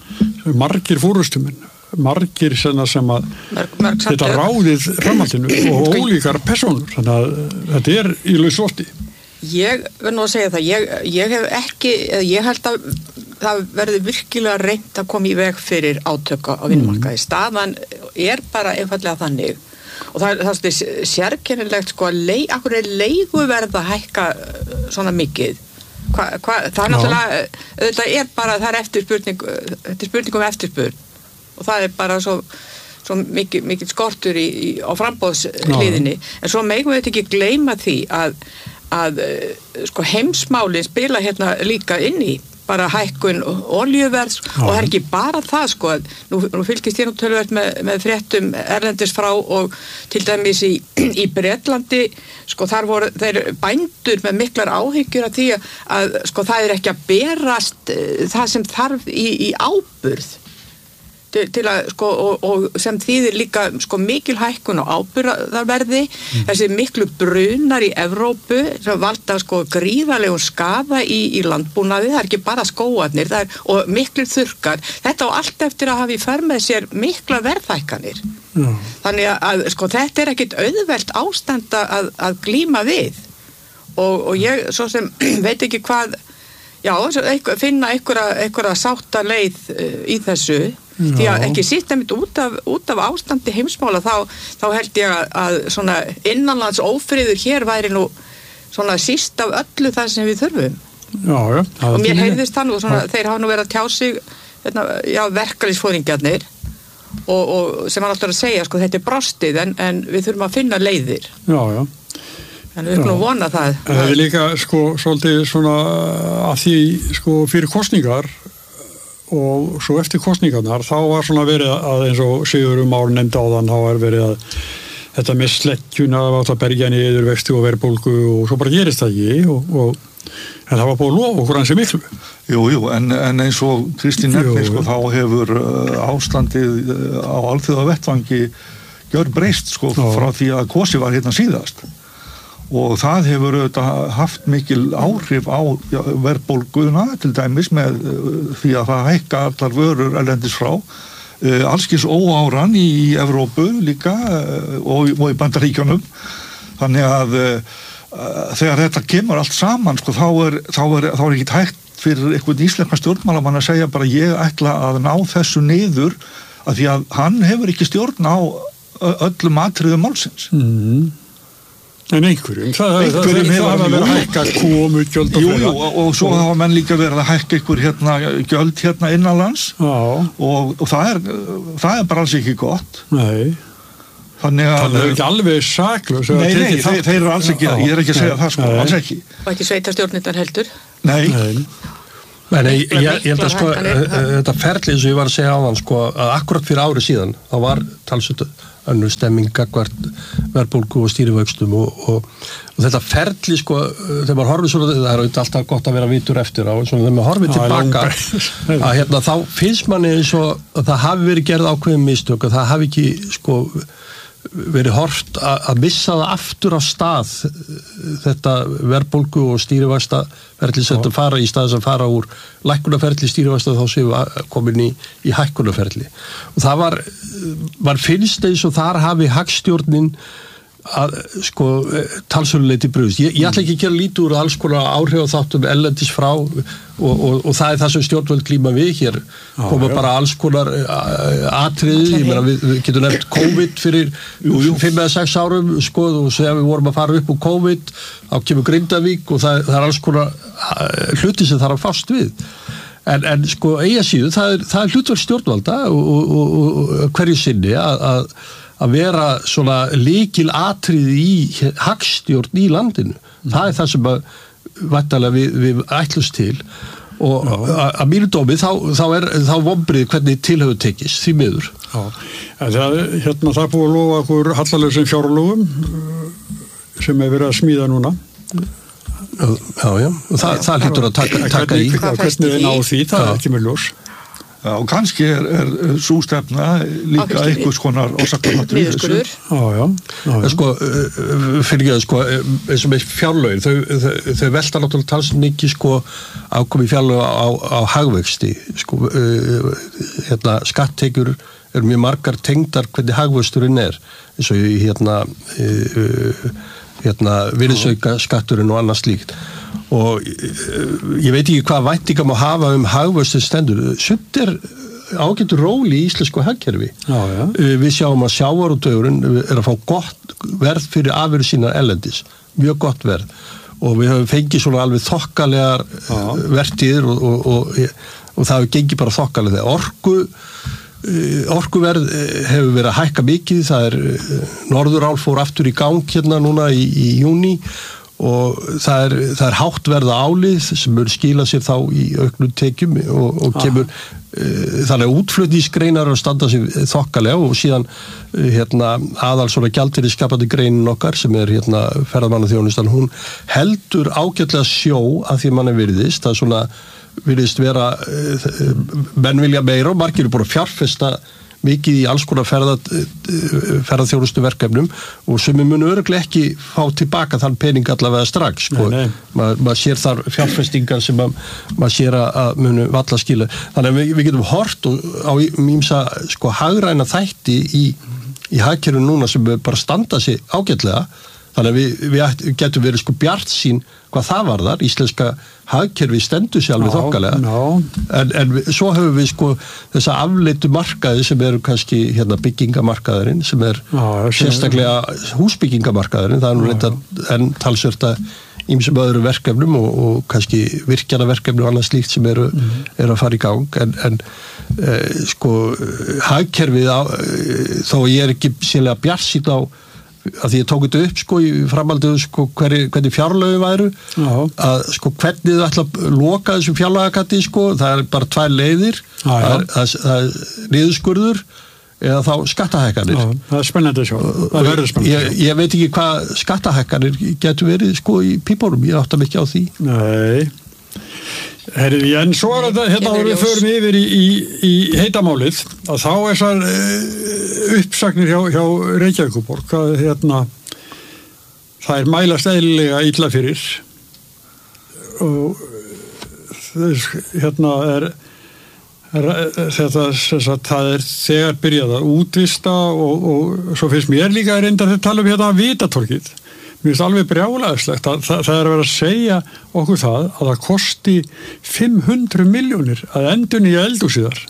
[SPEAKER 2] margir fórustumenn margir sem að Marg, marg þetta ráðið framhaldinu og ólíkar personur, þannig að þetta er í lauslofti.
[SPEAKER 9] Ég verð nú að segja það, ég, ég hef ekki ég held að það verði virkilega reynt að koma í veg fyrir átöka á vinnumarkaði. Mm. Staðan er bara einfallega þannig og það, það er sérkennilegt sko að lei, akkur er leiguverð að hækka svona mikið. Hva, hva, það er náttúrulega, auðvitað er bara, það er eftirspurning, þetta er spurning um eftirspurn og það er bara svo, svo mikið, mikið skortur í, í, á frambóðsliðinni. En svo megum við ekki gleyma því að, að sko heimsmálin spila hérna líka inn í bara hækkun olíuverðs og það er ekki bara það sko nú, nú fylgist ég nú töluvert með, með fréttum erlendis frá og til dæmis í, í Bretlandi sko þar voru þeir bændur með miklar áhyggjur af því að sko það er ekki að berast það sem þarf í, í áburð til, til að sko og, og sem þýðir líka sko mikil hækkun á áburðarverði mm. þessi miklu brunar í Evrópu sem valda sko gríðarlegum skaða í, í landbúnaði, það er ekki bara skóarnir það er, og miklu þurrkar þetta á allt eftir að hafa í för með sér mikla verðhækkanir mm. þannig að sko þetta er ekkit auðvelt ástand að, að glíma við og, og ég svo sem veit ekki hvað já, finna einhverja, einhverja sátta leið í þessu Já. Því að ekki sitt einmitt út af, út af ástandi heimsmála þá, þá held ég að, að svona innanlands ófriður hér væri nú svona síst af öllu það sem við þurfum.
[SPEAKER 2] Já, já.
[SPEAKER 9] Og mér heyrðist það nú svona, þeir hafa nú verið að tjá sig, já, verkalýðsforingjarnir og, og sem hann alltaf að segja, sko, þetta er brostið en, en við þurfum að finna leiðir.
[SPEAKER 2] Já, já.
[SPEAKER 9] En við erum nú vona það.
[SPEAKER 2] Það er líka, sko, svolítið svona að því, sko, fyrir kosningar og svo eftir kosningarnar þá var svona verið að eins og Sigurður Már nefndi áðan, þá var verið að þetta með slekkjuna var að berja niður vexti og verðbólgu og svo bara gerist það ekki og, og en það var búið að lofa okkur ansi miklu.
[SPEAKER 11] Jú, jú, en, en eins og Kristín nefnir, sko, þá hefur uh, ástandið uh, á alþjóða vettvangi gjör breyst, sko, Já. frá því að kosi var hérna síðast. Og það hefur auðvitað haft mikil áhrif á verðbólguna til dæmis með því að það hækka allar vörur erlendis frá. Uh, allskis óáran í, í Evrópu líka uh, og, og í Bandaríkjunum. Þannig að uh, þegar þetta kemur allt saman, sko, þá er, þá er, þá er ekki hægt fyrir einhvern íslenska stjórnmálamann að segja bara ég ætla að ná þessu niður af því að hann hefur ekki stjórn á öllum atriðum málsins.
[SPEAKER 2] Mhm. En einhverjum, það,
[SPEAKER 11] einhverjum
[SPEAKER 2] það, það, það hefur verið að hækka komu gjöld og
[SPEAKER 11] jú, jú, og, og svo hafa menn líka verið að hækka einhver hérna, gjöld hérna innanlands og, og það, er, það er bara alls ekki gott.
[SPEAKER 2] Nei.
[SPEAKER 11] Þannig að
[SPEAKER 2] það er ekki alveg saklaus.
[SPEAKER 11] Nei, nei, þeir, þeir eru alls ekki, ég er ekki að segja það sko, alls ekki.
[SPEAKER 9] Og ekki sveitarstjórnirnar heldur.
[SPEAKER 11] Nei.
[SPEAKER 2] Nei.
[SPEAKER 10] Nei, nei, ég, ég held að sko, þetta ferli sem ég var að segja áðan, sko, að akkurat fyrir ári síðan, þá var talsveit önnur stemming gagvart verðbólgu og stýrivöxtum og, og, og þetta ferli, sko, þegar maður horfið svona, það er auðvitað alltaf gott að vera vitur eftir á, svona þegar maður horfið tilbaka, að hérna, þá finnst manni eins og að það hafi verið gerð ákveðin mistök, að það hafi ekki, sko, verið hort að missa það aftur á stað þetta verðbólgu og stýrivaxta ferli sem þetta fara í stað sem fara úr lækkunarferli stýrivaxta þá séum við komin í, í hækkunarferli og það var, var finnst eins og þar hafi hagstjórnin að sko talsöluleiti brugðist. Ég, ég ætla ekki að gera lítið úr alls konar áhrif og þáttum ellendis frá og, og, og það er það sem stjórnvöld glíma við hér koma já, bara alls konar atriði, ég meina við, við getum nefnt COVID fyrir fimm eða sex árum sko og þegar við vorum að fara upp úr COVID þá kemur Grindavík og það, það er alls konar hluti sem þarf að fást við en, en sko eiga síðu það er, það er hlutverk stjórnvalda og, og, og, og hverju sinni að, að að vera svona lykil atriði í hagstjórn í landinu. Mm. Það er það sem að væntanlega við, við ætlumst til og að mínu dómi þá, þá er þá vonbrigði hvernig til hefur tekist því miður.
[SPEAKER 2] Já, en það, hérna það er búið að lofa okkur hallarlausum fjárlögum sem er verið að smíða núna.
[SPEAKER 10] Já, já, og það, já, það hlýtur að taka, taka í.
[SPEAKER 2] Hvernig þið ná því, það er ekki með ljós.
[SPEAKER 11] Já, og kannski er, er svo stefna líka einhvers konar orsakavaldurinn.
[SPEAKER 9] Niðurskurður.
[SPEAKER 2] Já, já. já, já.
[SPEAKER 10] Sko, fyrir ekki að sko, eins og með fjárlögin, þau, þau, þau velta náttúrulega talsum mikið sko ákomi fjárlög á, á hagvexti. Sko, hérna, skatttekjur eru mjög margar tengdar hvernig hagvöxturinn er. Eins og hérna, hérna, virðisauka skatturinn og annað slíkt. Og ég veit ekki hvað væntingar má hafa um hagvöxtin stendur. Sumt er ágætur róli í íslensku hagkerfi.
[SPEAKER 2] Já, já.
[SPEAKER 10] Við sjáum að sjávarútvegurinn er að fá gott verð fyrir afurðir sínar erlendis. Mjög gott verð. Og við höfum fengið svona alveg þokkalegar vertíðir og, og, og, og það hefur gengið bara þokkalega. Orku, orkuverð hefur verið að hækka mikið. Það er, Norðurál fór aftur í gang hérna núna í, í júní og það er, það er hátt verða álið sem mun skila sér þá í auknum tekjum og, og kemur uh, þannig að útflutningsgreinar að standa sér þokkalega og síðan uh, hérna, aðal svona gjaldeyri skapandi greinin okkar sem er hérna, ferðamannaþjónustan, hún heldur ágætlega sjó að því mann er virðist, það er svona virðist vera uh, menn vilja meira og margir eru búin að fjárfesta mikið í alls konar ferða, ferðaþjónustu verkefnum og sem við munum örugglega ekki fá tilbaka þann pening allavega strax sko. maður ma sér þar fjárfestingar sem ma maður sér að munu valla skila þannig að við, við getum hort á mýmsa sko hagræna þætti í, í hagkerfinu núna sem bara standa sig ágætlega þannig að við, við getum verið sko bjartsýn hvað það varðar, íslenska hagkerfi stendur sér alveg þokkalega en, en við, svo höfum við sko þessa afleitu markaði sem eru kannski hérna byggingamarkaðurinn sem er já, sérstaklega húsbyggingamarkaðurinn það er nú reynda en talsverta ýmsum öðru verkefnum og, og kannski virkjanaverkefnum og annað slíkt sem eru, mm. eru að fara í gang en, en eh, sko hagkerfið á, þó ég er ekki sérlega bjartsýn á að því ég tók þetta upp sko í framhaldið sko hvernig, hvernig fjárlögin væru
[SPEAKER 2] Já.
[SPEAKER 10] að sko hvernig þau ætla að loka þessum fjárlagakatti sko, það er bara tvær leiðir,
[SPEAKER 2] Já, já.
[SPEAKER 10] það er, það, það er niðurskurður eða þá skattahækkanir.
[SPEAKER 2] Já, það er spennandi að sjá, það verður spennandi.
[SPEAKER 10] Ég, ég veit ekki hvað skattahækkanir getur verið sko í pípunum, ég átta mikið á því.
[SPEAKER 2] Nei, herri, en svo er þetta, hérna vorum við förum yfir í, í, í heitamálið, að þá er þessar uh, uppsagnir hjá, hjá Reykjavíkurborg, að hérna, það er mælast eðlilega illa fyrir og þess, hérna er, er þetta, þess að það er þegar byrjað að útvista og, og svo finnst mér líka að reynda að tala um hérna Vitatorgið. Mér finnst alveg brjálæðislegt að það, það er að vera að segja okkur það að það kosti fimm hundruð milljónir að endurnýja eldhúsið þar.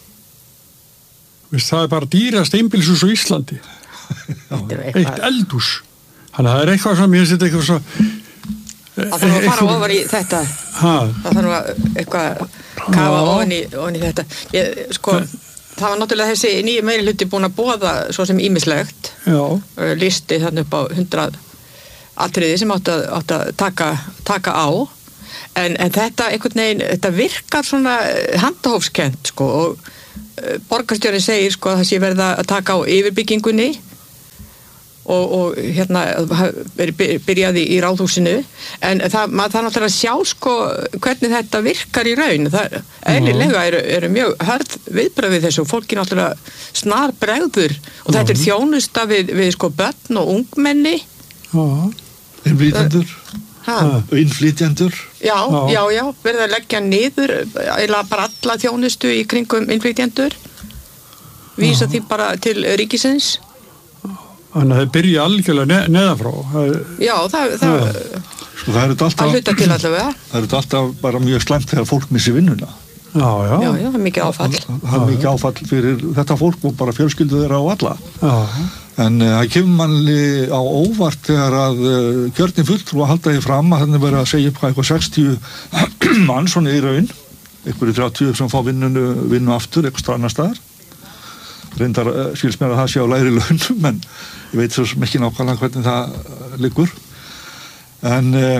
[SPEAKER 2] Það er bara dýrast einbýlishús á Íslandi. Eitt eldhús. Þannig að það er eitthvað sem ég sitt eitthvað svo...
[SPEAKER 9] Það þarf að fara ofar í þetta.
[SPEAKER 2] Ha?
[SPEAKER 9] Það þarf að eitthvað kafa ofan í, ofan í þetta. Ég, sko... Það var náttúrulega þessi nýju meiri hluti búin að boða svo sem ýmislegt.
[SPEAKER 2] Já.
[SPEAKER 9] Listi þannig upp á hundrað atriði sem átt að, átt að taka, taka á. En, en þetta einhvern veginn, þetta virkar svona handahófskent sko og borgarstjórinn segir sko að það sé verða að taka á yfirbyggingunni og, og hérna byrjaði í ráðhúsinu en það, maður þarf náttúrulega að sjá sko hvernig þetta virkar í raun það eðlilega eru, eru mjög hörð viðbröð við þessu og fólki náttúrulega snar bregður og þetta er þjónusta við, við sko börn og ungmenni
[SPEAKER 11] innflytjendur innflytjendur
[SPEAKER 9] já, já, já, verða að leggja niður eða bara alla þjónustu í kringum innflytjendur vísa því bara til ríkisins.
[SPEAKER 2] Þannig að það byrja algjörlega ne neðanfrá.
[SPEAKER 9] Já, það... það
[SPEAKER 11] sko það er þetta alltaf...
[SPEAKER 9] Að hluta til allavega.
[SPEAKER 11] Það er þetta alltaf bara mjög slæmt þegar fólk missi vinnuna.
[SPEAKER 2] Já, já.
[SPEAKER 9] Já, já, það er mikið áfall.
[SPEAKER 11] Það, það er mikið áfall fyrir þetta fólk og bara fjölskyldu þeirra á alla.
[SPEAKER 2] Já.
[SPEAKER 11] En það uh, kemur manni á óvart þegar að uh, kjörni fulltrú að halda því fram að þannig verið að segja upp eitthvað sextíu mann svona í raun, einhverju þrjátíu sem fá vinnunu, vinnu aftur, eitthvað annar staðar. Reyndar uh, skils mér að það sé á lægri launum, en ég veit svo ekki nákvæmlega hvernig það liggur. En uh,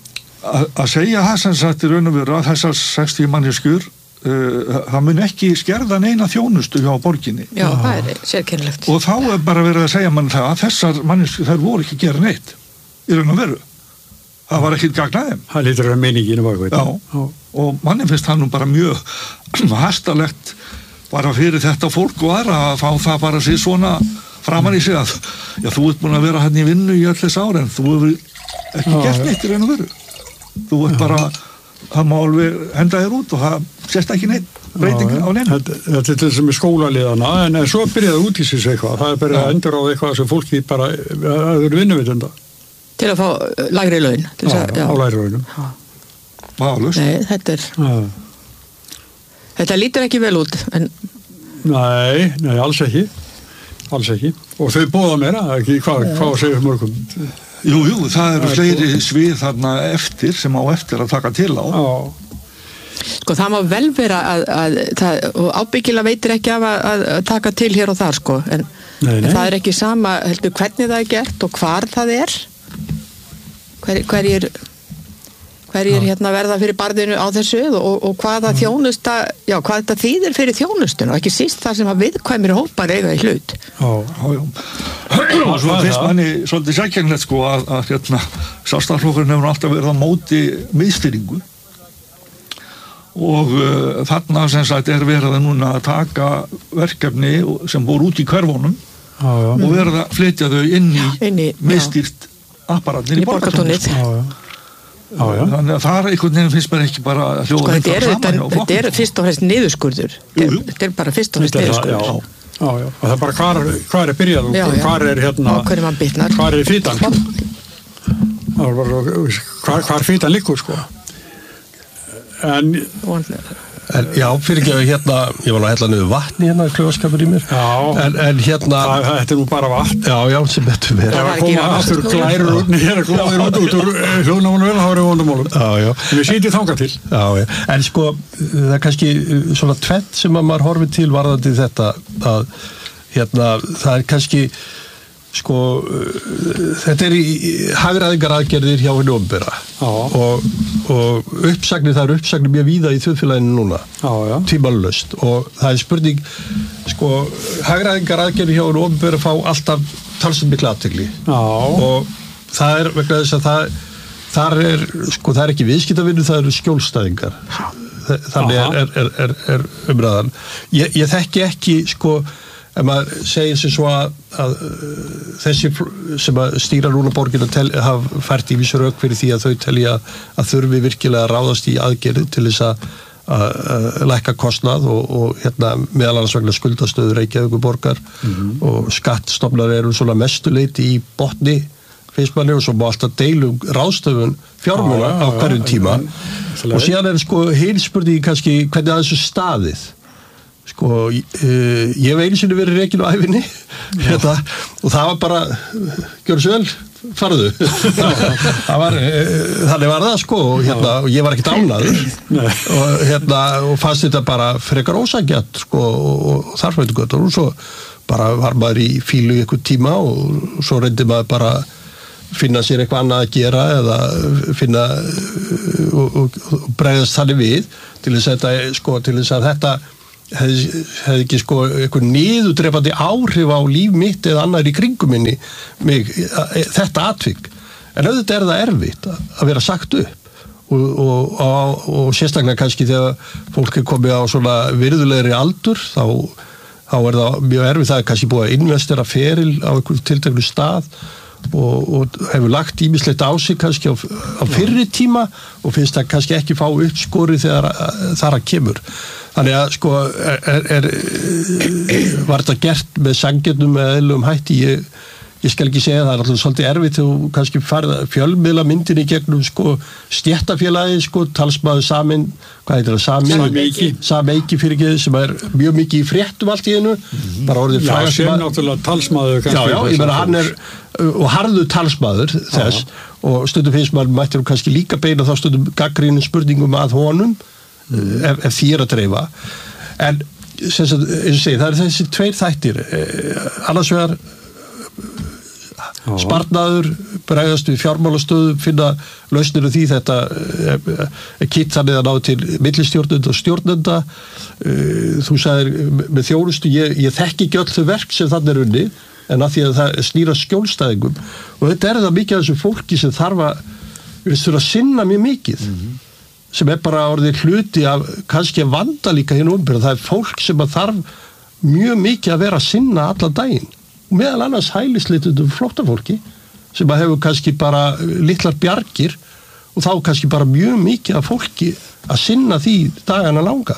[SPEAKER 11] að segja það sem sagt í raun og veru að þessar sextíu manneskjur uh, það mun ekki skerða neina þjónustu hjá borginni.
[SPEAKER 9] Já, það er sérkennilegt.
[SPEAKER 11] Og þá er bara verið að segja mann það að þessar manneskjur þær voru ekki að gera neitt í raun og veru. Það var ekkit gagn að þeim.
[SPEAKER 2] Það lítur að vera meiningin og
[SPEAKER 11] Já, og manni finnst það nú bara mjög hastalegt bara fyrir þetta fólk og aðra að fá það bara sér svona framan í sig að já, þú ert búin að vera hann í vinnu í öll þess ára en þú hefur ekki já, gert neitt í raun og veru. Þú ert bara, það má alveg henda þér út og það sést ekki neitt breyting á neina.
[SPEAKER 2] Þetta, þetta er til þess að skólaliðana, en svo byrjaði út í sig eitthvað. Það er byrjað að endur á eitthvað sem fólki bara, það eru vinnuvitenda.
[SPEAKER 9] Til að fá lægri laun. Til
[SPEAKER 2] Já,
[SPEAKER 9] að, já,
[SPEAKER 2] á lægri launum.
[SPEAKER 11] Málaust.
[SPEAKER 9] Nei, þetta er,
[SPEAKER 2] Já.
[SPEAKER 9] þetta lítur ekki vel út, en
[SPEAKER 2] Nei, nei, alls ekki. Alls ekki. Og þau bóða meira, ekki, hvað, hvað segir mörgum?
[SPEAKER 11] Jú, jú, það eru fleiri svið þarna eftir sem á eftir að taka til á.
[SPEAKER 2] Já.
[SPEAKER 9] Sko, það má vel vera að, að það, og ábyggilega veitir ekki af að, að, að taka til hér og þar, sko, en,
[SPEAKER 2] Nei, nei.
[SPEAKER 9] en það er ekki sama, heldur, hvernig það er gert og hvar það er. Hver, hverjir, hverjir hérna verða fyrir barðinu á þessu og, og hvaða þjónusta, já, hvað þetta þýðir fyrir þjónustun og ekki síst það sem að viðkvæmir hópar eiga í hlut.
[SPEAKER 2] Já,
[SPEAKER 11] já, já. Og svo finnst manni svolítið sækjænlegt, sko, að, að hérna, Sjálfstæðisflokkurinn hefur alltaf verið á móti miðstýringu og uh, þarna sem sagt er verið að núna að taka verkefni sem voru út í hverfunum
[SPEAKER 2] já, já.
[SPEAKER 11] og verið að flytja þau inn í,
[SPEAKER 9] inn í
[SPEAKER 11] miðstýrt apparatnir í borgartúnið.
[SPEAKER 2] Já, já. Já, já.
[SPEAKER 11] Þannig að það er einhvern veginn finnst mér ekki bara að hljóða
[SPEAKER 9] sko, þetta er, þetta,
[SPEAKER 11] saman.
[SPEAKER 9] þetta er fyrst og fremst niðurskurður.
[SPEAKER 11] Jú, jú.
[SPEAKER 9] Þetta er bara fyrst og fremst niðurskurður.
[SPEAKER 2] Já, já, já. Og það er bara hvar, hvar er byrjað og
[SPEAKER 9] Já, já.
[SPEAKER 2] hvar er hérna,
[SPEAKER 9] Á hverju mann bitnar.
[SPEAKER 2] hvar er fítan. Það er bara, hvar, hvar fítan liggur, sko. En,
[SPEAKER 10] En já, fyrir ekki að hérna, ég var nú að hella niður vatni hérna, kljóðskapur í mér.
[SPEAKER 2] Já.
[SPEAKER 10] En, en hérna...
[SPEAKER 2] það, þetta er nú bara vatn.
[SPEAKER 10] Já, já, sem betur verið.
[SPEAKER 2] Það var að koma aftur glærur út, nýjar glóðir út út úr hljóðnámanum vel, það var í vondumálum.
[SPEAKER 10] Já, já.
[SPEAKER 2] En við sýtjum þangað til.
[SPEAKER 10] Já, já. En sko, það er kannski svona tvett sem að maður horfið til varðandi þetta að, hérna, það er kannski sko, þetta er í hagræðingar aðgerðir hjá henni opinbera og, og uppsagnir, það eru uppsagnir mjög víða í þjóðfélaginu núna, tímalöst og það er spurning, sko, hagræðingar aðgerðir hjá henni opinbera fá alltaf talsum mikla athygli og það er vegna þess að það, þar er, sko, það er ekki viðskiptavinnu, það eru skjólstæðingar, þannig er, er, er, er, er umræðan. Ég, ég þekki ekki, sko, ef maður segir sér svo að, að þessi sem að stýra núna borgina hafa fært í vísu rök fyrir því að þau telja að þurfi virkilega að ráðast í aðgerð til þess að, að, að lækka kostnað og, og hérna meðal annars vegna skuldastöðu Reykjavíkurborgar mm-hmm. og skattstofnar eru svona mestuleiti í botni finnst manni og svo má alltaf deilum ráðstöfun fjármuna á hverjum tíma og síðan er sko heilspurning kannski hvernig að þessu staðið sko, uh, ég hef einu sinni verið rekinn á æfinni hérna, og það var bara gjörðu svo vel, farðu það var, uh, þannig var það sko og, hérna, og ég var ekkert ánæður og, hérna, og fannst þetta bara frekar ósanngjarnt sko og, og þar fættu gott og svo bara var maður í fílu í einhvern tíma og svo reyndi maður bara finna sér eitthvað annað að gera eða finna og, og, og bregðast þannig við til þess að þetta, sko, til þess að þetta hefði, hefði ekki sko eitthvað niðurdrepandi áhrif á líf mitt eða annar í kringum minni mig, þetta atvik en auðvitað er það erfitt að vera sagt upp og, og, og, og sérstaklega kannski þegar fólk er komið á svona virðulegri aldur þá, þá er það mjög erfitt það er kannski búið að investera feril á einhverjum tilteknu stað og, og hefur lagt ýmislegt á sig kannski á, á fyrri tíma og finnst það kannski ekki fá uppskori þegar þar að kemur þannig að sko er, er, var þetta gert með sanngjarnum með eðlum hætti ég, ég skal ekki segja það er alltaf svolítið erfitt þegar þú kannski farið fjölmiðla myndinni gegnum sko stjættafélagi sko talsmaður samin hvað heitir það samin
[SPEAKER 2] Sameiki
[SPEAKER 10] Sameiki fyrir ekki sem er mjög mikið í fréttum allt í einu mm-hmm. bara orðið
[SPEAKER 2] frægast já sem náttúrulega talsmaður
[SPEAKER 10] já já ég meina hann er og harður talsmaður þess já. Og stundum finnst maður mættir kannski líka beina þá stundum gaggrínum spurningum að honum mm. ef, ef því er að dreifa en sem sagt, eins og segi, það er þessi tveir þættir annars vegar sparnaður, bregðast við fjármálastöðu, finna lausnir því þetta er kitt þannig að ná til millistjórnenda og stjórnenda þú sagðir með þjónustu ég, ég þekki ekki öll þau verk sem þannig er unni en að því að það snýra skjólstæðingum og þetta er það mikið af þessu fólki sem þarf að, við þurfum að sinna mjög mikið mm-hmm. sem er bara orðið hluti af kannski að vanda líka hérna umbyrða, það er fólk sem að þarf mjög mikið að vera að sinna allan daginn og meðal annars hælisleitundum flóttafólki sem að hefur kannski bara litlar bjargir og þá kannski bara mjög mikið af fólki að sinna því dagana langa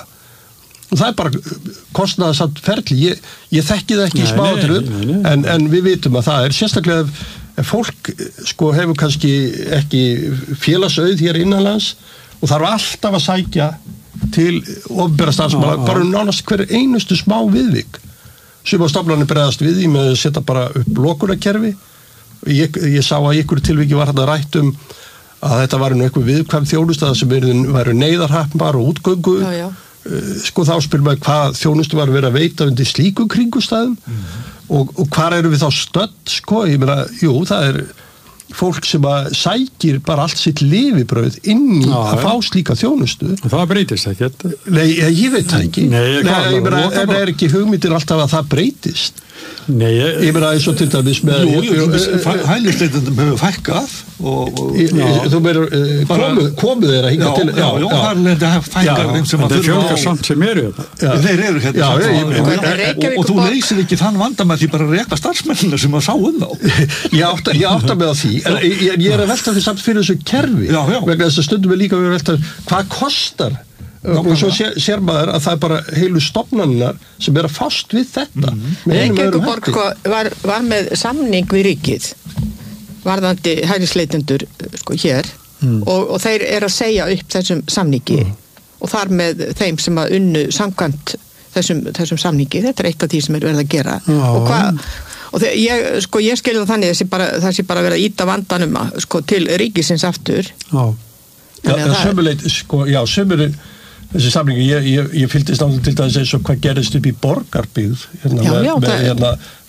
[SPEAKER 10] og það er bara kostnaðarsamt ferli ég, ég þekki það ekki í smáatriðum en, en við vitum að það er sérstaklega ef fólk sko hefur kannski ekki félagsauð hér innanlands og þarf alltaf að sækja til opinbera starfsmanna bara nánast hver einustu smá viðvik sem á stofnarnir bregðast við í með að setja bara upp lokunarkerfi ég, ég sá að ykkur tilviki var hérna rætt um að þetta var nú eitthvað viðkvæm þjónustaða sem væru neyðarhappar og útgöngu já, já. Sko þá spyrir maður hvað þjónustu var að vera að veita undir slíkum kringustæðum mm. og, og hvar eru við þá stödd sko, ég meina, jú, það er fólk sem að sækir bara allt sitt lifibrauð inn í já, að fá slíka þjónustu.
[SPEAKER 2] Það breytist ekkert.
[SPEAKER 10] Nei, ég veit það ekki.
[SPEAKER 2] Nei, ég,
[SPEAKER 10] Nei, ég meina, en það er ekki hugmyndir alltaf að það breytist.
[SPEAKER 2] Nei, ég...
[SPEAKER 10] Ég meina, eins og til dæmis með...
[SPEAKER 11] Jú, jú, hælisleitendum hefur fækkað og... og
[SPEAKER 10] þú meður, komu, komu þeir að hinga til...
[SPEAKER 11] Já, já, það er lendi að fækkað þeim sem að
[SPEAKER 2] þurfa á... Það er fjölga samt sem eru þetta.
[SPEAKER 11] Þeir eru hérna. Og þú leysir ekki þann vanda með því bara að reka starfsmennina sem að sá um þá.
[SPEAKER 10] Ég átta mig á því, en ég er að velta því samt fyrir þessu kerfi. Vegna þess að stundum við líka að velta hvað kostar og svo sér, sér maður að það er bara heilu stofnannar sem er að fást við þetta mm-hmm.
[SPEAKER 9] Reykjavíkurborg sko, var, var með samning við ríkið varðandi hælisleitendur sko hér mm. og, og þeir eru að segja upp þessum samningi mm. og þar með þeim sem að unnu samkvæmt þessum, þessum samningi, þetta er eitt af því sem er verið að gera Já. og hvað og þeir, ég, sko, ég skilði það þannig að bara, það sé bara verið að íta vandanum sko, til ríkisins aftur
[SPEAKER 10] Já, já sömuleit sko, já, sömuleit þessi samlingu, ég, ég, ég fylgdist náttúrulega til dæmis eins og hvað gerist upp í Borgarbyggð hérna,
[SPEAKER 9] já,
[SPEAKER 10] með,
[SPEAKER 9] já,
[SPEAKER 10] með hérna,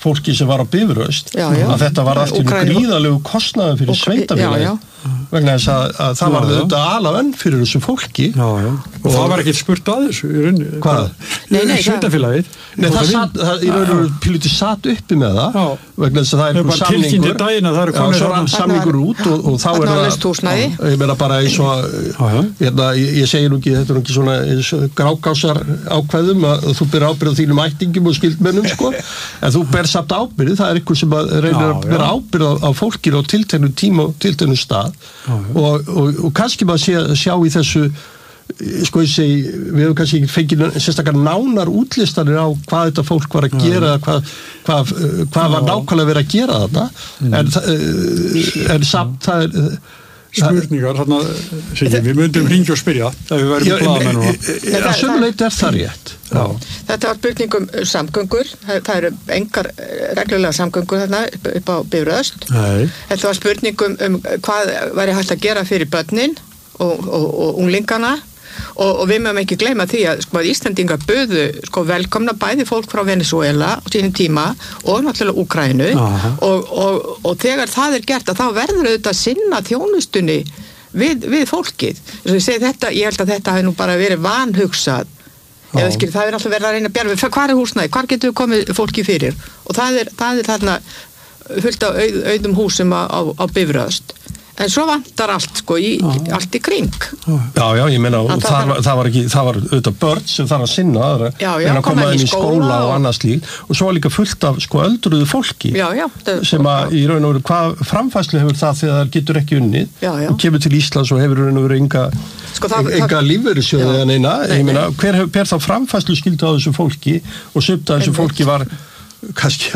[SPEAKER 10] fólki sem var á Bifröst
[SPEAKER 9] Já, já.
[SPEAKER 10] að þetta var allt í
[SPEAKER 9] Úkraínu-
[SPEAKER 10] gríðalegu kostnaði fyrir
[SPEAKER 9] Úkra-
[SPEAKER 10] sveitafélagið
[SPEAKER 9] já,
[SPEAKER 10] vegna þess að, að það
[SPEAKER 2] Já,
[SPEAKER 10] var
[SPEAKER 2] já.
[SPEAKER 10] auðvitað ala önn fyrir þessu fólki
[SPEAKER 2] Já, já. Og, það var ekkert spurt að þessu í rauninni.
[SPEAKER 10] Hvað?
[SPEAKER 9] Nei, nei, það-
[SPEAKER 2] Sveitafélagið.
[SPEAKER 10] Nei, það, sat, það í raun og veru pílítið satt uppi með það
[SPEAKER 2] Já.
[SPEAKER 10] vegna þess að það er
[SPEAKER 2] Það er
[SPEAKER 10] einhver
[SPEAKER 2] bara tilkynnt í
[SPEAKER 10] samningur
[SPEAKER 2] daginn að það eru
[SPEAKER 10] Já,
[SPEAKER 2] komnir
[SPEAKER 10] svo
[SPEAKER 2] þarna-
[SPEAKER 10] rann samningur út og, og þá er
[SPEAKER 9] Þarna var
[SPEAKER 10] það
[SPEAKER 9] laust húsnæði.
[SPEAKER 10] ég meina bara eins og
[SPEAKER 2] já.
[SPEAKER 10] hérna, ég, ég segi nú ekki, þetta er nú ekki svona eins og grákásar ákveðum að þú ber ábyrð á þínum ættingum og skildmennum sko, en þú ber samt ábyrð það er einhver sem að reynir
[SPEAKER 2] Já,
[SPEAKER 10] að bera ábyrð á, á fólkinu á tilteknu tíma og tilteknu stað
[SPEAKER 2] Já, já.
[SPEAKER 10] og, og, og kannski maður sé, sjá í þessu sko ég segi, við hefum kannski ekki fengið sérstakar nánar útlistanir á hvað þetta fólk var að gera hvað, hvað, hvað var nákvæmlega verið að gera þarna
[SPEAKER 2] Mm.
[SPEAKER 10] en, það- en samt það er
[SPEAKER 2] Spurningar, þarna, Siggi, við myndum hringja og spyrja ef við
[SPEAKER 10] Já,
[SPEAKER 2] verðum blaðamenn núna.
[SPEAKER 10] að sömuleyti er það rétt Já.
[SPEAKER 9] Þetta var spurning um samgöngur, það, það eru engar eh, reglulega samgöngur þarna upp, upp á Bifröst.
[SPEAKER 2] Nei.
[SPEAKER 9] Þetta var spurning um, um hvað væri hægt að gera fyrir börnin og, og, og unglingana og, og við mögum ekki gleyma því að sko, Íslendingar buðu sko, velkomna bæði fólk frá Venezuela á sínum tíma og náttúrulega Úkraínu og, og, og þegar það er gert að þá verður auðvitað að sinna þjónustunni við, við fólkið. Ég, segi, þetta, ég held að þetta hafi nú bara verið vanhugsað eða skil, það er alltaf verið að reyna að bjarga hvað er húsnæði, hvar getur við komið fólki fyrir og það er, það er þarna fullt á auð, auðum húsum á, á, á Bifröst en svo vantar allt sko í, allt í kring
[SPEAKER 10] Já, já, ég meina, og
[SPEAKER 9] það
[SPEAKER 10] það,
[SPEAKER 9] þarf-
[SPEAKER 10] var, það var ekki, það var auðvitað börn sem þarf að sinna aðra,
[SPEAKER 9] Já, já,
[SPEAKER 10] reyna að
[SPEAKER 9] koma
[SPEAKER 10] koma inn í skóla,
[SPEAKER 9] skóla
[SPEAKER 10] og
[SPEAKER 9] og-
[SPEAKER 10] annað slíkt og svo var líka fullt af sko öldruðu fólki
[SPEAKER 9] Já, já, það-
[SPEAKER 10] sem að í raun og veru hvað framfæslu hefur það þegar það getur ekki unnið
[SPEAKER 9] Já, já.
[SPEAKER 10] og kemur til Íslands og hefur í raun og veru enga,
[SPEAKER 9] Sko, það-
[SPEAKER 10] enga
[SPEAKER 9] það-
[SPEAKER 10] lífverðisjóði
[SPEAKER 9] Já.
[SPEAKER 10] en eina,
[SPEAKER 9] Nei,
[SPEAKER 10] ég meina,
[SPEAKER 9] nei.
[SPEAKER 10] hver hefur ber þá framfæslu skildu á þessu fólki og sumt að þessu
[SPEAKER 9] Einmitt.
[SPEAKER 10] fólki var kannski